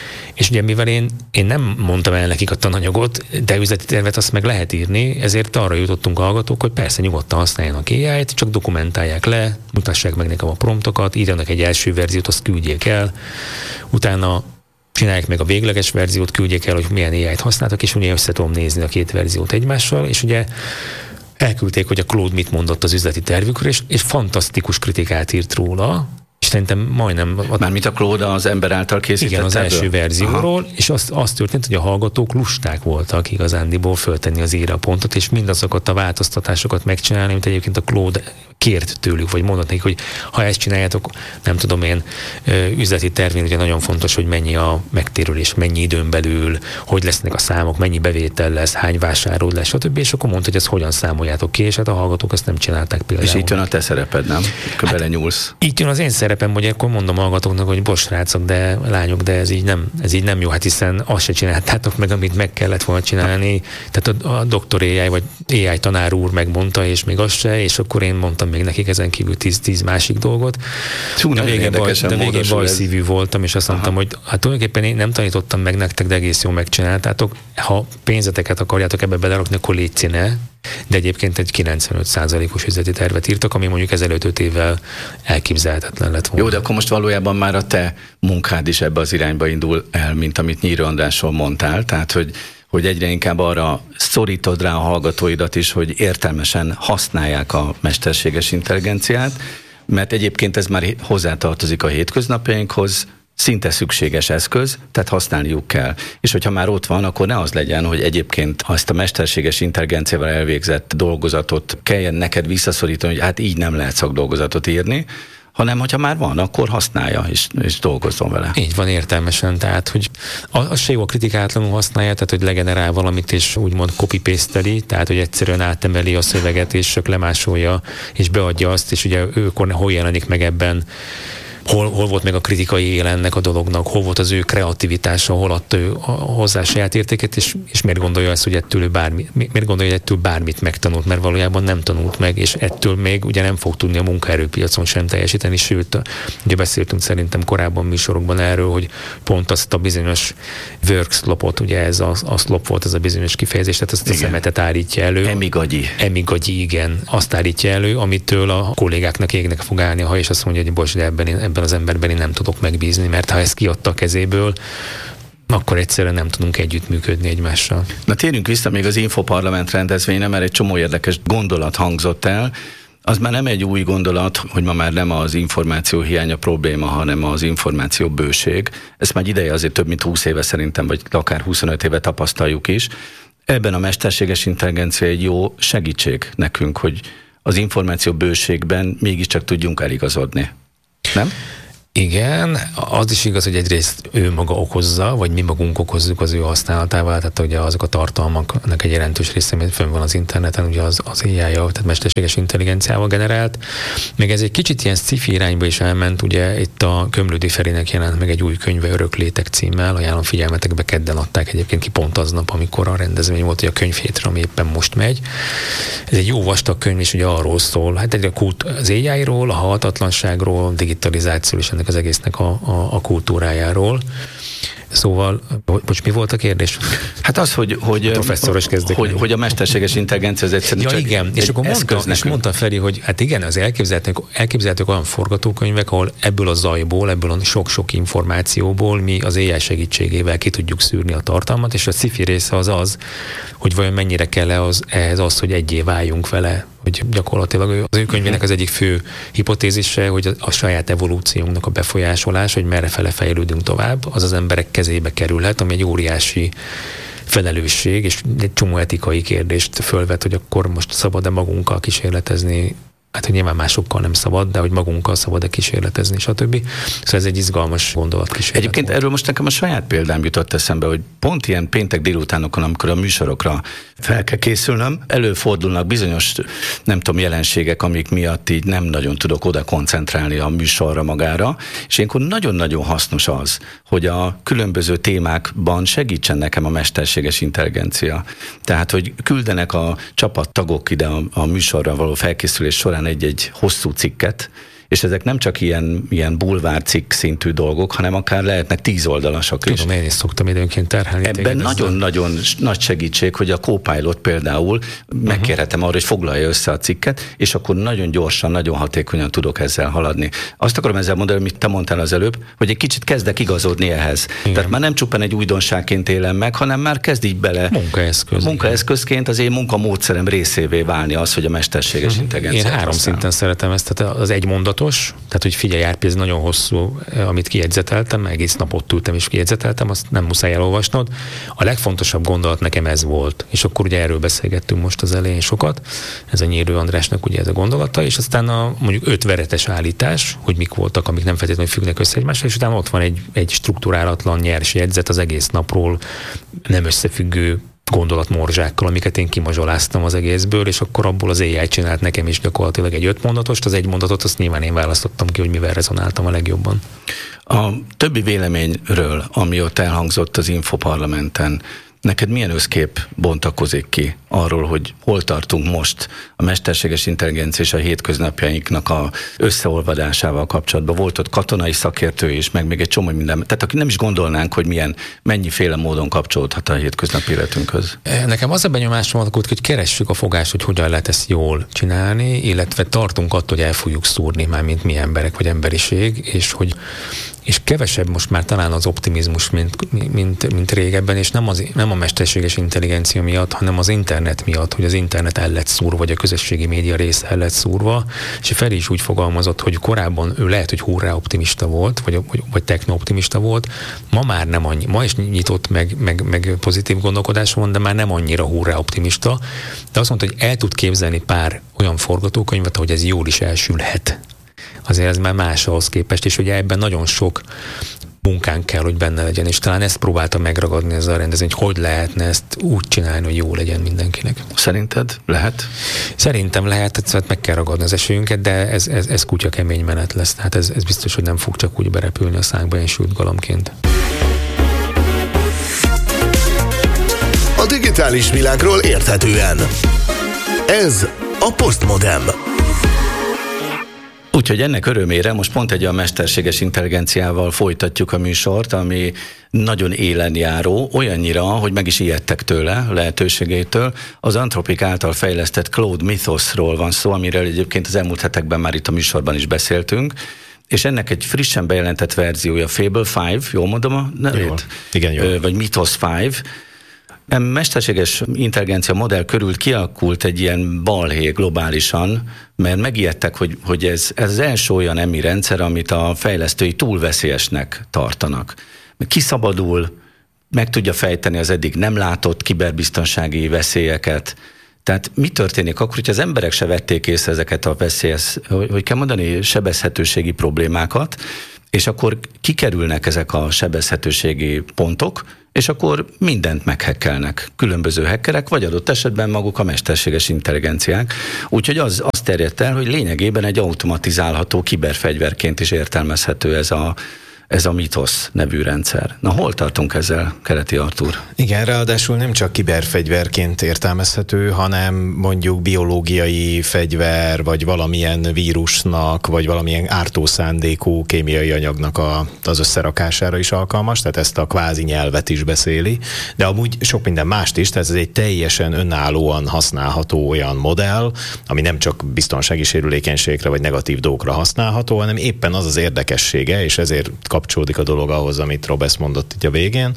És ugye mivel én, én nem mondtam el nekik a tananyagot, de üzleti tervet azt meg lehet írni, ezért arra jutottunk a hallgatók, hogy persze nyugodtan használjanak á i-t, csak dokumentálják le, mutassák meg nekem a promptokat, írjanak egy első verziót, azt küldjék el, utána csinálják meg a végleges verziót, küldjék el, hogy milyen á i-t használtak, és ugye össze tudom nézni a két verziót egymással, és ugye elküldték, hogy a Claude mit mondott az üzleti tervükről, és, és fantasztikus kritikát írt róla, és szerintem majdnem... Mármint a Claude az ember által készített. Igen, az ebből? első verzióról, Aha. és azt, azt történt, hogy a hallgatók lusták voltak igazándiból föltenni az íra pontot, és mindazokat a változtatásokat megcsinálni, mint egyébként a Claude kért tőlük, vagy mondott nekik, hogy ha ezt csináljátok, nem tudom én, üzleti tervén ugye nagyon fontos, hogy mennyi a megtérülés, mennyi időn belül, hogy lesznek a számok, mennyi bevétel lesz, hány vásárló lesz, stb. És akkor mondta, hogy ezt hogyan számoljátok ki, és hát a hallgatók ezt nem csinálták például. És itt jön a te szereped, nem? Hát, belenyúlsz. Itt jön az én szerepem, hogy akkor mondom a hallgatóknak, hogy bocs, srácok, de lányok, de ez így nem, ez így nem jó, hát hiszen azt se csináltátok meg, amit meg kellett volna csinálni. Tehát a, a doktor á i, vagy á i tanár úr megmondta, és még azt se, és akkor én mondtam még nekik ezen kívül tíz, tíz másik dolgot. Hú, de végén baj, bajszívű voltam, és azt mondtam, Aha. hogy hát tulajdonképpen én nem tanítottam meg nektek, de egész jól megcsináltátok. Ha pénzeteket akarjátok ebbe belerakni, akkor légy színe. De egyébként egy kilencvenöt százalékos üzleti tervet írtak, ami mondjuk ezelőtt öt évvel elképzelhetetlen lett volna. Jó, de akkor most valójában már a te munkád is ebbe az irányba indul el, mint amit Nyírő Andrásról mondtál, tehát hogy hogy egyre inkább arra szorítod rá a hallgatóidat is, hogy értelmesen használják a mesterséges intelligenciát, mert egyébként ez már hozzátartozik a hétköznapjainkhoz, szinte szükséges eszköz, tehát használniuk kell. És hogyha már ott van, akkor ne az legyen, hogy egyébként azt a mesterséges intelligenciával elvégzett dolgozatot kelljen neked visszaszorítani, hogy hát így nem lehet szakdolgozatot írni, hanem hogyha már van, akkor használja, és, és dolgozzon vele. Így van, értelmesen, tehát, hogy az se jó, a kritikátlanul használja, tehát, hogy legenerál valamit, és úgymond copy-paste-eli, tehát, hogy egyszerűen átemeli a szöveget, és csak lemásolja, és beadja azt, és ugye őkor hol jelenik meg ebben, Hol, hol volt meg a kritikai éle ennek a dolognak, hol volt az ő kreativitása, hol adta ő hozzá saját értéket, és, és miért gondolja ezt, hogy ettől ő bármi, miért gondolja, hogy ettől bármit megtanult, mert valójában nem tanult meg, és ettől még ugye nem fog tudni a munkaerőpiacon sem teljesíteni, sőt, ugye beszéltünk szerintem korábban műsorokban erről, hogy pont azt a bizonyos workslopot, ugye ez a, a slop volt ez a bizonyos kifejezés, tehát azt igen. a szemetet állítja elő. Emigagyi. Emigagyi, igen. Azt állítja elő, amitől a kollégáknak égnek fog állni a haj, és azt mondja, hogy bocs, de ebben, ebben az emberben én nem tudok megbízni, mert ha ezt kiadta a kezéből, akkor egyszerűen nem tudunk együttműködni egymással. Na térjünk vissza még az Infoparlament rendezvényre, mert egy csomó érdekes gondolat hangzott el. Az már nem egy új gondolat, hogy ma már nem az információ hiánya probléma, hanem az információ bőség. Ezt már ideje azért több mint húsz éve szerintem, vagy akár huszonöt éve tapasztaljuk is. Ebben a mesterséges intelligencia egy jó segítség nekünk, hogy az információ bőségben mégiscsak tudjunk eligazodni. Nem? Igen, az is igaz, hogy egyrészt ő maga okozza, vagy mi magunk okozzuk az ő használatával, tehát ugye azok a tartalmaknak egy jelentős része, ami fönn van az interneten, ugye az, az á i-jal, tehát mesterséges intelligenciával generált. Még ez egy kicsit ilyen sci-fi irányba is elment, ugye itt a Gömlődi Ferinek jelent meg egy új könyve Öröklétek címmel, ajánlom figyelmetekbe, kedden adták egyébként ki pont aznap, amikor a rendezvény volt, hogy a könyvhétre, ami éppen most megy. Ez egy jó vastag könyv, és ugye arról szól, hát egy a kult, az á i-ról, a halhatatlanságról, digitalizációról és ennek az egésznek a, a, a kultúrájáról. Szóval, most mi volt a kérdés? Hát az, hogy, hogy, professzoros hogy, hogy a mesterséges intelligencia az egyszerűen ja, csak igen, és akkor mondta, és mondta Feri, hogy hát igen, az elképzelhetők, elképzelhetők olyan forgatókönyvek, ahol ebből a zajból, ebből a sok-sok információból mi az á i segítségével ki tudjuk szűrni a tartalmat, és a sci-fi része az az, hogy vajon mennyire kell az, ehhez az, hogy egyé váljunk vele, hogy gyakorlatilag az ő könyvének az egyik fő hipotézise, hogy a, a saját evolúciónknak a befolyásolás, hogy merre fele fejlődünk tovább, az az emberek kezébe kerülhet, ami egy óriási felelősség, és egy csomó etikai kérdést fölvet, hogy akkor most szabad-e magunkkal kísérletezni, hát hogy nyilván másokkal nem szabad, de hogy magunkkal szabad-e kísérletezni, stb. Szóval ez egy izgalmas gondolatkísérlet. Egyébként volt. Erről most nekem a saját példám jutott eszembe, hogy pont ilyen péntek délutánokon, amikor a műsorokra fel kell készülnöm, előfordulnak bizonyos, nem tudom, jelenségek, amik miatt így nem nagyon tudok oda koncentrálni a műsorra magára, és ilyenkor nagyon-nagyon hasznos az, hogy a különböző témákban segítsen nekem a mesterséges intelligencia. Tehát, hogy küldenek a csapattagok ide a, a műsorra való felkészülés során egy-egy hosszú cikket, és ezek nem csak ilyen, ilyen bulvár cikk szintű dolgok, hanem akár lehetnek tíz oldalasak is. Tudom, én is szoktam időnként terhelni. Ebben nagyon-nagyon nagy segítség, hogy a Copilot például uh-huh. megkérhetem arra, hogy foglalja össze a cikket, és akkor nagyon gyorsan, nagyon hatékonyan tudok ezzel haladni. Azt akarom ezzel mondani, amit te mondtál az előbb, hogy egy kicsit kezdek igazodni ehhez. Igen. Tehát már nem csupán egy újdonságként élem meg, hanem már kezd így bele munkaeszköz. munkaeszközként az én munkamódszerem részévé válni az, hogy a mesterséges uh-huh. intelligencia. Én három használ. Szinten szeretem ezt, tehát az egy mondat, tehát, hogy figyelj, Árpi, ez nagyon hosszú, amit kijegyzeteltem, egész napot ültem és kijegyzeteltem, azt nem muszáj elolvasnod. A legfontosabb gondolat nekem ez volt, és akkor ugye erről beszélgettünk most az elején sokat, ez a Nyírő Andrásnak ugye ez a gondolata, és aztán a mondjuk öt veretes állítás, hogy mik voltak, amik nem feltétlenül függnek össze egymással, és utána ott van egy, egy strukturálatlan nyers jegyzet az egész napról, nem összefüggő gondolatmorzsákkal, amiket én kimazsoláztam az egészből, és akkor abból az á i csinált nekem is gyakorlatilag egy öt mondatost, az egy mondatot, azt nyilván én választottam ki, hogy mivel rezonáltam a legjobban. A többi véleményről, ami ott elhangzott az Infoparlamenten, neked milyen összkép bontakozik ki arról, hogy hol tartunk most a mesterséges intelligencia és a hétköznapjainknak a összeolvadásával kapcsolatban? Volt ott katonai szakértő is, meg még egy csomó minden. Tehát aki nem is gondolnánk, hogy milyen, mennyiféle módon kapcsolódhat a hétköznapi életünkhöz. Nekem az a benyomásom alakult, hogy keressük a fogást, hogy hogyan lehet ezt jól csinálni, illetve tartunk attól, hogy el fogjuk szúrni már, mint mi emberek vagy emberiség, és hogy és kevesebb most már talán az optimizmus, mint, mint, mint régebben, és nem, az, nem a mesterséges intelligencia miatt, hanem az internet miatt, hogy az internet el lett szúrva, vagy a közösségi média része el lett szúrva, és Feri is úgy fogalmazott, hogy korábban ő lehet, hogy hurrá optimista volt, vagy, vagy, vagy techno-optimista volt, ma már nem annyi, ma is nyitott, meg, meg, meg pozitív gondolkodás van, de már nem annyira hurrá optimista, de azt mondta, hogy el tud képzelni pár olyan forgatókönyvet, hogy ez jól is elsülhet. Azért ez már más ahhoz képest, és ugye ebben nagyon sok munkánk kell, hogy benne legyen, és talán ezt próbálta megragadni ez a rendezvény, hogy hogy lehetne ezt úgy csinálni, hogy jó legyen mindenkinek. Szerinted lehet? Szerintem lehet, szóval meg kell ragadni az esélyünket, de ez, ez, ez kutya kemény menet lesz, tehát ez, ez biztos, hogy nem fog csak úgy berepülni a szánkba ilyen sült galomként. A digitális világról érthetően. Ez a Postmodem. Úgyhogy ennek örömére most pont egy a mesterséges intelligenciával folytatjuk a műsort, ami nagyon élen járó, olyannyira, hogy meg is ijedtek tőle, a lehetőségétől. Az Anthropic által fejlesztett Claude Mythosról van szó, amiről egyébként az elmúlt hetekben már itt a műsorban is beszéltünk, és ennek egy frissen bejelentett verziója, Fable öt, jól mondom a nevét? Igen, jó. Vagy Mythos öt. A mesterséges intelligencia modell körül kialakult egy ilyen balhé globálisan, mert megijedtek, hogy, hogy ez, ez az első olyan emmi rendszer, amit a fejlesztői túl veszélyesnek tartanak. Kiszabadul, meg tudja fejteni az eddig nem látott kiberbiztonsági veszélyeket. Tehát mi történik akkor, hogy az emberek se vették észre ezeket a veszélyes, hogy kell mondani, sebezhetőségi problémákat, és akkor kikerülnek ezek a sebezhetőségi pontok, és akkor mindent meghekkelnek különböző hackerek, vagy adott esetben maguk a mesterséges intelligenciák. Úgyhogy az, az terjedt el, hogy lényegében egy automatizálható kiberfegyverként is értelmezhető ez a, ez a Mythos nevű rendszer. Na, hol tartunk ezzel, Keleti Artúr? Igen, ráadásul nem csak kiberfegyverként értelmezhető, hanem mondjuk biológiai fegyver, vagy valamilyen vírusnak, vagy valamilyen ártószándékú kémiai anyagnak a, az összerakására is alkalmas, tehát ezt a kvázi nyelvet is beszéli, de amúgy sok minden mást is, tehát ez egy teljesen önállóan használható olyan modell, ami nem csak biztonsági sérülékenységre vagy negatív dolgokra használható, hanem éppen az az érdekessége, és ezért kapcsolódik a dolog ahhoz, amit Rob ezt mondott itt a végén,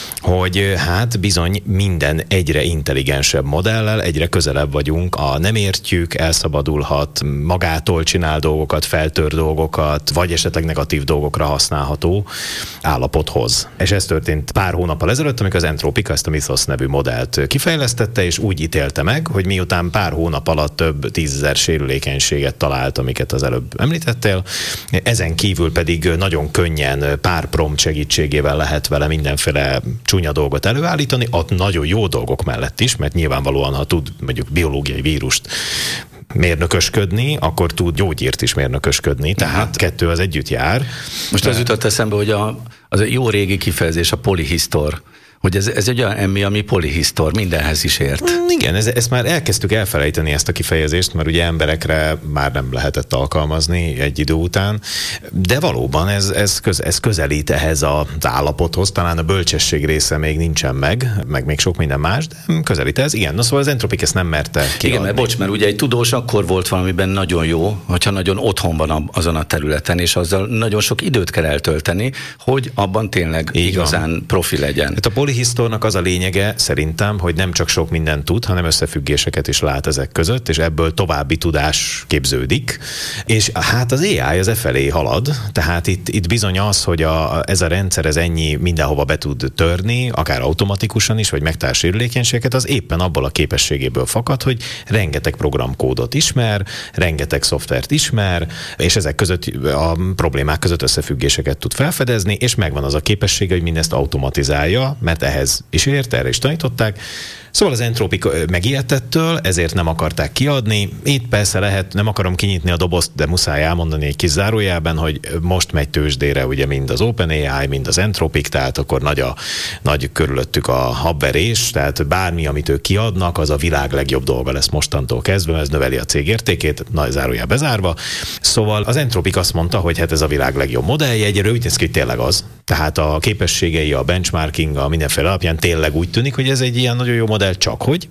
hogy hát bizony minden egyre intelligensebb modellel egyre közelebb vagyunk, a nem értjük, elszabadulhat, magától csinál dolgokat, feltör dolgokat, vagy esetleg negatív dolgokra használható állapothoz. És ez történt pár hónappal ezelőtt, amikor az Entropika ezt a Mythos nevű modellt kifejlesztette, és úgy ítélte meg, hogy miután pár hónap alatt több tízezer sérülékenységet talált, amiket az előbb említettél, ezen kívül pedig nagyon könnyen pár prompt segítségével lehet vele mindenféle csúnya dolgot előállítani, a nagyon jó dolgok mellett is, mert nyilvánvalóan, ha tud mondjuk biológiai vírust mérnökösködni, akkor tud gyógyírt is mérnökösködni, tehát uh-huh. kettő az együtt jár. Most az jutott eszembe, hogy a, az a jó régi kifejezés, a polihisztor, hogy ez, ez egy olyan emmi, ami polihisztor, mindenhez is ért. Mm, igen, ez, ezt már elkezdtük elfelejteni, ezt a kifejezést, mert ugye emberekre már nem lehetett alkalmazni egy idő után, de valóban ez, ez, köz, ez közelít ehhez az állapothoz, talán a bölcsesség része még nincsen meg, meg még sok minden más, de közelít ez. Igen, no, szóval az Entropik ezt nem merte kiadni. Igen, mert bocs, mert ugye egy tudós akkor volt valamiben nagyon jó, hogyha nagyon otthon van azon a területen, és azzal nagyon sok időt kell eltölteni, hogy abban tényleg így igazán van. Profi legyen. Hát a polihisztornak az a lényege szerintem, hogy nem csak sok mindent tud, hanem összefüggéseket is lát ezek között, és ebből további tudás képződik. És hát az á i az e felé halad, tehát itt, itt bizony az, hogy a, ez a rendszer ez ennyi mindenhova be tud törni, akár automatikusan is, vagy megtalál sérülékenységeket, az éppen abból a képességéből fakad, hogy rengeteg programkódot ismer, rengeteg szoftvert ismer, és ezek között a problémák között összefüggéseket tud felfedezni, és megvan az a képessége, hogy mindezt automatizálja, mert ehhez is ért, erre is tanították. Szóval az Entropik megijedt ettől, ezért nem akarták kiadni. Itt persze lehet, nem akarom kinyitni a dobozt, de muszáj elmondani egy kis zárójelben, hogy most megy tőzsdére ugye mind az OpenAI, mind az Entropik, tehát akkor nagy, a, nagy körülöttük a habverés, tehát bármi, amit ők kiadnak, az a világ legjobb dolga lesz mostantól kezdve, ez növeli a cég értékét, nagy zárójel bezárva. Szóval az Entropik azt mondta, hogy hát ez a világ legjobb modellje, egyre úgy néz ki, hogy tényleg az. Tehát a képességei, a benchmarking, a mindenféle alapján tényleg úgy tűnik, hogy ez egy ilyen nagyon jó modell, csak hogy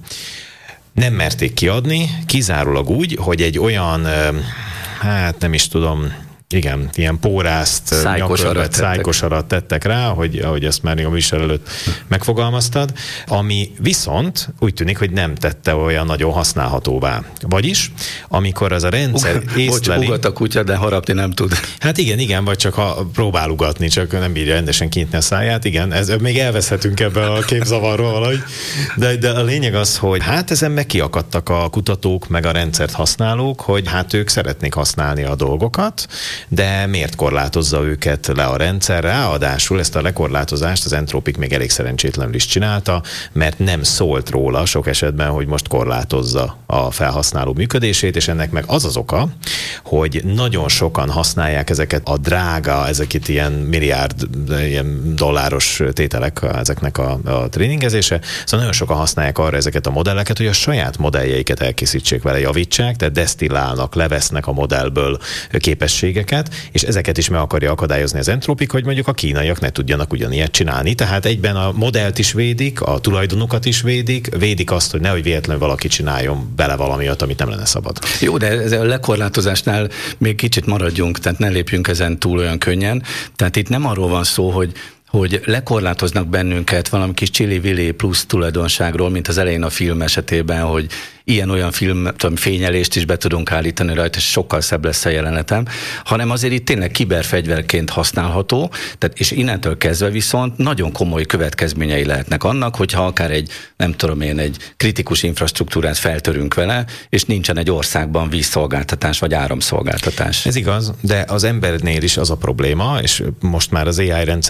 nem merték kiadni, kizárólag úgy, hogy egy olyan, hát nem is tudom, igen, ilyen pórázt, szájkosarat szájkosarat tettek rá, hogy, ahogy ezt már a műsor előtt megfogalmaztad, ami viszont úgy tűnik, hogy nem tette olyan nagyon használhatóvá. Vagyis, amikor az a rendszer Uga, észleli... Bocs, ugat a kutya, de harapni nem tud. Hát igen, igen, vagy csak ha próbál ugatni, csak nem bírja rendesen kinyitni a száját, igen, ez, még elveszhetünk ebben a képzavarról valahogy, de, de a lényeg az, hogy hát ezen meg kiakadtak a kutatók, meg a rendszert használók, hogy hát ők szeretnék használni a dolgokat, de miért korlátozza őket le a rendszer? Ráadásul ezt a lekorlátozást az Entropik még elég szerencsétlenül is csinálta, mert nem szólt róla sok esetben, hogy most korlátozza a felhasználó működését, és ennek meg az az oka, hogy nagyon sokan használják ezeket a drága, ezeket ilyen milliárd ilyen dolláros tételek ezeknek a, a tréningezése, szóval nagyon sokan használják arra ezeket a modelleket, hogy a saját modelljeiket elkészítsék vele, javítsák, tehát desztillálnak, levesznek a modellből képességeket, és ezeket is meg akarja akadályozni az Entropik, hogy mondjuk a kínaiak ne tudjanak ugyanilyet csinálni. Tehát egyben a modellt is védik, a tulajdonukat is védik, védik azt, hogy nehogy véletlenül valaki csináljon bele valamiat, amit nem lenne szabad. Jó, de ez a lekorlátozásnál még kicsit maradjunk, tehát ne lépjünk ezen túl olyan könnyen. Tehát itt nem arról van szó, hogy hogy lekorlátoznak bennünket valami kis csili-vili plusz tulajdonságról, mint az elején a film esetében, hogy ilyen-olyan film tudom, fényelést is be tudunk állítani rajta, és sokkal szebb lesz a jelenetem, hanem azért itt tényleg kiberfegyverként használható, tehát és innentől kezdve viszont nagyon komoly következményei lehetnek annak, hogyha akár egy, nem tudom én, egy kritikus infrastruktúrát feltörünk vele, és nincsen egy országban vízszolgáltatás vagy áramszolgáltatás. Ez igaz, de az embernél is az a probléma, és most már az á i rendszerek szerintem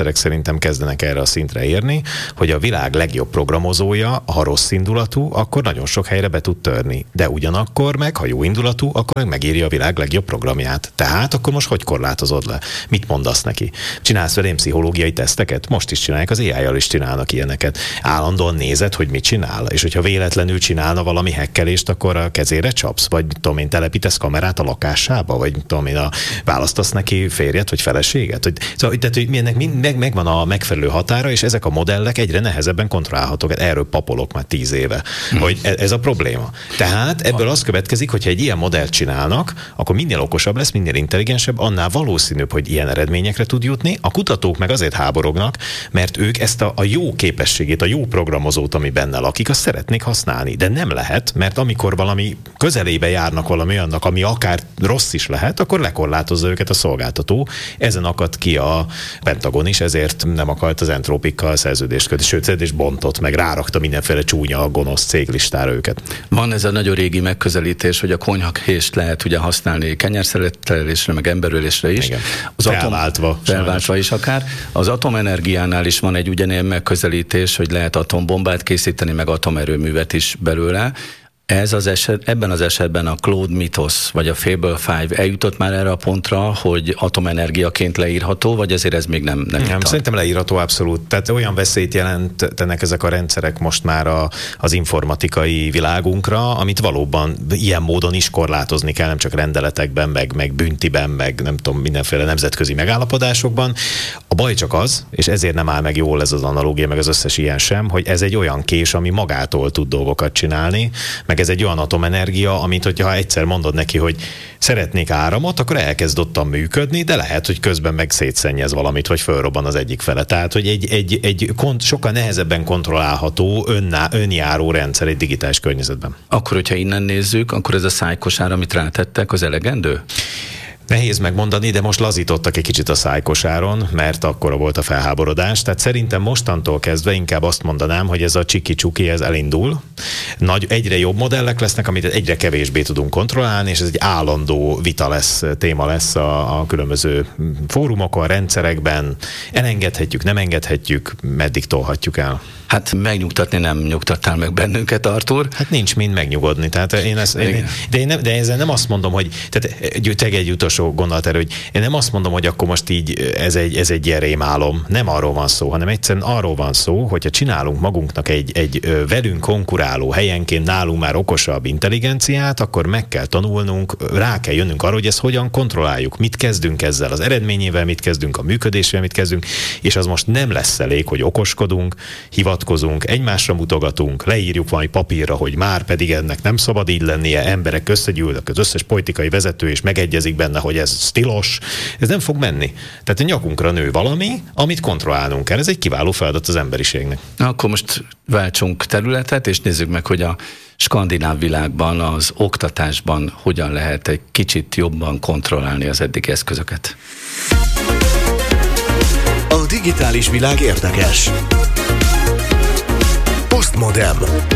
szerintem kezdenek erre a szintre érni, hogy a világ legjobb programozója, ha rossz indulatú, akkor nagyon sok helyre be tud törni. De ugyanakkor meg, ha jó indulatú, akkor meg megírja a világ legjobb programját. Tehát akkor most hogy korlátozod le? Mit mondasz neki? Csinálsz velém pszichológiai teszteket? Most is csinálják, az á í-jal is csinálnak ilyeneket. Állandóan nézed, hogy mit csinál, és hogyha véletlenül csinálna valami hekkelést, akkor a kezére csapsz, vagy tudom én, telepítesz kamerát a lakásába, vagy tudom én, a, választasz neki férjet, vagy feleséget. Hogy, szóval, tehát, hogy ennek meg, megvan a megfelelő határa, és ezek a modellek egyre nehezebben kontrollálhatók. Erről papolok már tíz éve, hmm. hogy ez a probléma. Tehát ebből az következik, hogyha egy ilyen modellt csinálnak, akkor minél okosabb lesz, minél intelligensebb, annál valószínűbb, hogy ilyen eredményekre tud jutni. A kutatók meg azért háborognak, mert ők ezt a, a jó képességét, a jó programozót, ami benne lakik, azt szeretnék használni. De nem lehet, mert amikor valami közelébe járnak valami olyannak, ami akár rossz is lehet, akkor lekorlátozza őket a szolgáltató. Ezen akadt ki a Pentagon is, ezért nem akart az Entropikkal szerződést kötni, sőt, szerződést bontott, meg rárakta mindenféle csúnya, gonosz céglistára őket. Van ez a nagyon régi megközelítés, hogy a konyhakést lehet ugye használni kenyerszerelésre, meg emberölésre is. Igen. Az felváltva. Atom, felváltva is akár. Az atomenergiánál is van egy ugyanilyen megközelítés, hogy lehet atombombát készíteni, meg atomerőművet is belőle. Ez az eset, ebben az esetben a Claude Mythos, vagy a Fable öt eljutott már erre a pontra, hogy atomenergiaként leírható, vagy ezért ez még nem nem, nem szerintem leírható abszolút. Tehát olyan veszélyt jelentenek ezek a rendszerek most már a, az informatikai világunkra, amit valóban ilyen módon is korlátozni kell, nem csak rendeletekben, meg, meg büntiben, meg nem tudom, mindenféle nemzetközi megállapodásokban. A baj csak az, és ezért nem áll meg jól ez az analógia, meg az összes ilyen sem, hogy ez egy olyan kés, ami magától tud dolgokat csinálni, meg ez egy olyan atomenergia, amit hogyha egyszer mondod neki, hogy szeretnék áramot, akkor elkezd ottan működni, de lehet, hogy közben meg szétszennyez valamit, vagy fölrobban az egyik fele. Tehát, hogy egy, egy, egy kont- sokkal nehezebben kontrollálható, önná, önjáró rendszer egy digitális környezetben. Akkor, hogyha innen nézzük, akkor ez a szájkosár, amit rátettek, az elegendő? Nehéz megmondani, de most lazítottak egy kicsit a szájkosáron, mert akkora volt a felháborodás. Tehát szerintem mostantól kezdve inkább azt mondanám, hogy ez a csiki-csuki, ez elindul. Nagy, egyre jobb modellek lesznek, amit egyre kevésbé tudunk kontrollálni, és ez egy állandó vita lesz, téma lesz a, a különböző fórumokon, rendszerekben. Elengedhetjük, nem engedhetjük, meddig tolhatjuk el. Hát megnyugtatni nem nyugtattál meg bennünket, Artúr. Hát nincs mind megnyugodni. Tehát én ezt, én, de, én nem, de ezzel nem azt mondom, hogy tehát egy, egy utolsó gondolat erő, hogy én nem azt mondom, hogy akkor most így ez egy, ez egy ilyen rémálom. Nem arról van szó, hanem egyszerűen arról van szó, hogyha csinálunk magunknak egy, egy velünk konkuráló, helyenként nálunk már okosabb intelligenciát, akkor meg kell tanulnunk, rá kell jönnünk arra, hogy ezt hogyan kontrolláljuk, mit kezdünk ezzel az eredményével, mit kezdünk a működésével, mit kezdünk, és az most nem lesz elég, hogy okoskodunk, hivatkozunk, egymásra mutogatunk, leírjuk valami papírra, hogy már pedig ennek nem szabad így lennie, emberek összegyűlnek, az összes politikai vezető és megegyezik benne, hogy ez tilos, ez nem fog menni. Tehát a nyakunkra nő valami, amit kontrollálnunk kell. Ez egy kiváló feladat az emberiségnek. Na, akkor most váltsunk területet, és nézzük meg, hogy a skandináv világban, az oktatásban hogyan lehet egy kicsit jobban kontrollálni az eddigi eszközöket. A digitális világ érdekes. Postmodem.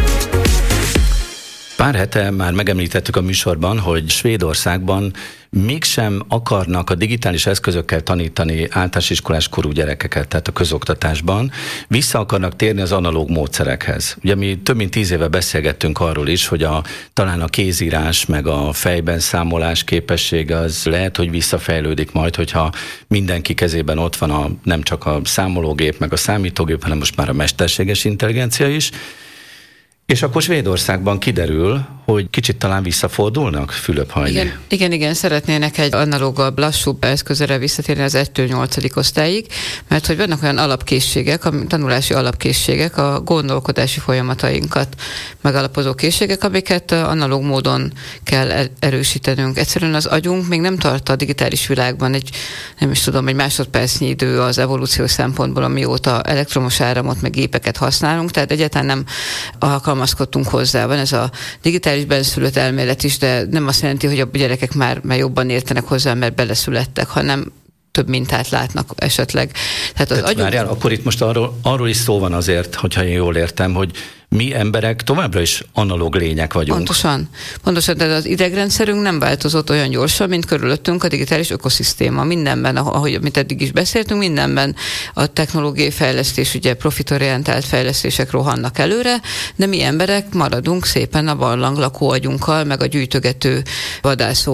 Pár hete már megemlítettük a műsorban, hogy Svédországban mégsem akarnak a digitális eszközökkel tanítani általános iskolás korú gyerekeket, tehát a közoktatásban. Vissza akarnak térni az analóg módszerekhez. Ugye mi több mint tíz éve beszélgettünk arról is, hogy a, talán a kézírás, meg a fejben számolás képessége az lehet, hogy visszafejlődik majd, hogyha mindenki kezében ott van a, nem csak a számológép, meg a számítógép, hanem most már a mesterséges intelligencia is. És akkor Svédországban kiderül, hogy kicsit talán visszafordulnak, Fülöp-Hajné. Igen, igen, igen, szeretnének egy analógabb, lassúbb eszközre visszatérni az egytől nyolcadik osztályig, mert hogy vannak olyan alapkészségek, tanulási alapkészségek, a gondolkodási folyamatainkat megalapozó készségek, amiket analóg módon kell erősítenünk. Egyszerűen az agyunk még nem tart a digitális világban egy, nem is tudom, egy másodpercnyi idő az evolúciós szempontból, amióta elektromos áramot, meg gépeket használunk, tehát egyáltalán nem alkalmazkodtunk hozzá. Van ez a digitális benszülött elmélet is, de nem azt jelenti, hogy a gyerekek már, már jobban értenek hozzá, mert beleszülettek, hanem több mintát látnak esetleg. Tehát az Tehát agyunk... várjál, akkor itt most arról, arról is szó van azért, hogyha én jól értem, hogy mi emberek továbbra is analóg lények vagyunk. Pontosan. Pontosan, de az idegrendszerünk nem változott olyan gyorsan, mint körülöttünk a digitális ökoszisztéma. Mindenben, ahogy amit eddig is beszéltünk, mindenben a technológiai fejlesztés, ugye profitorientált fejlesztések rohannak előre, de mi emberek maradunk szépen a barlang lakó agyunkkal, meg a gyűjtögető vadászó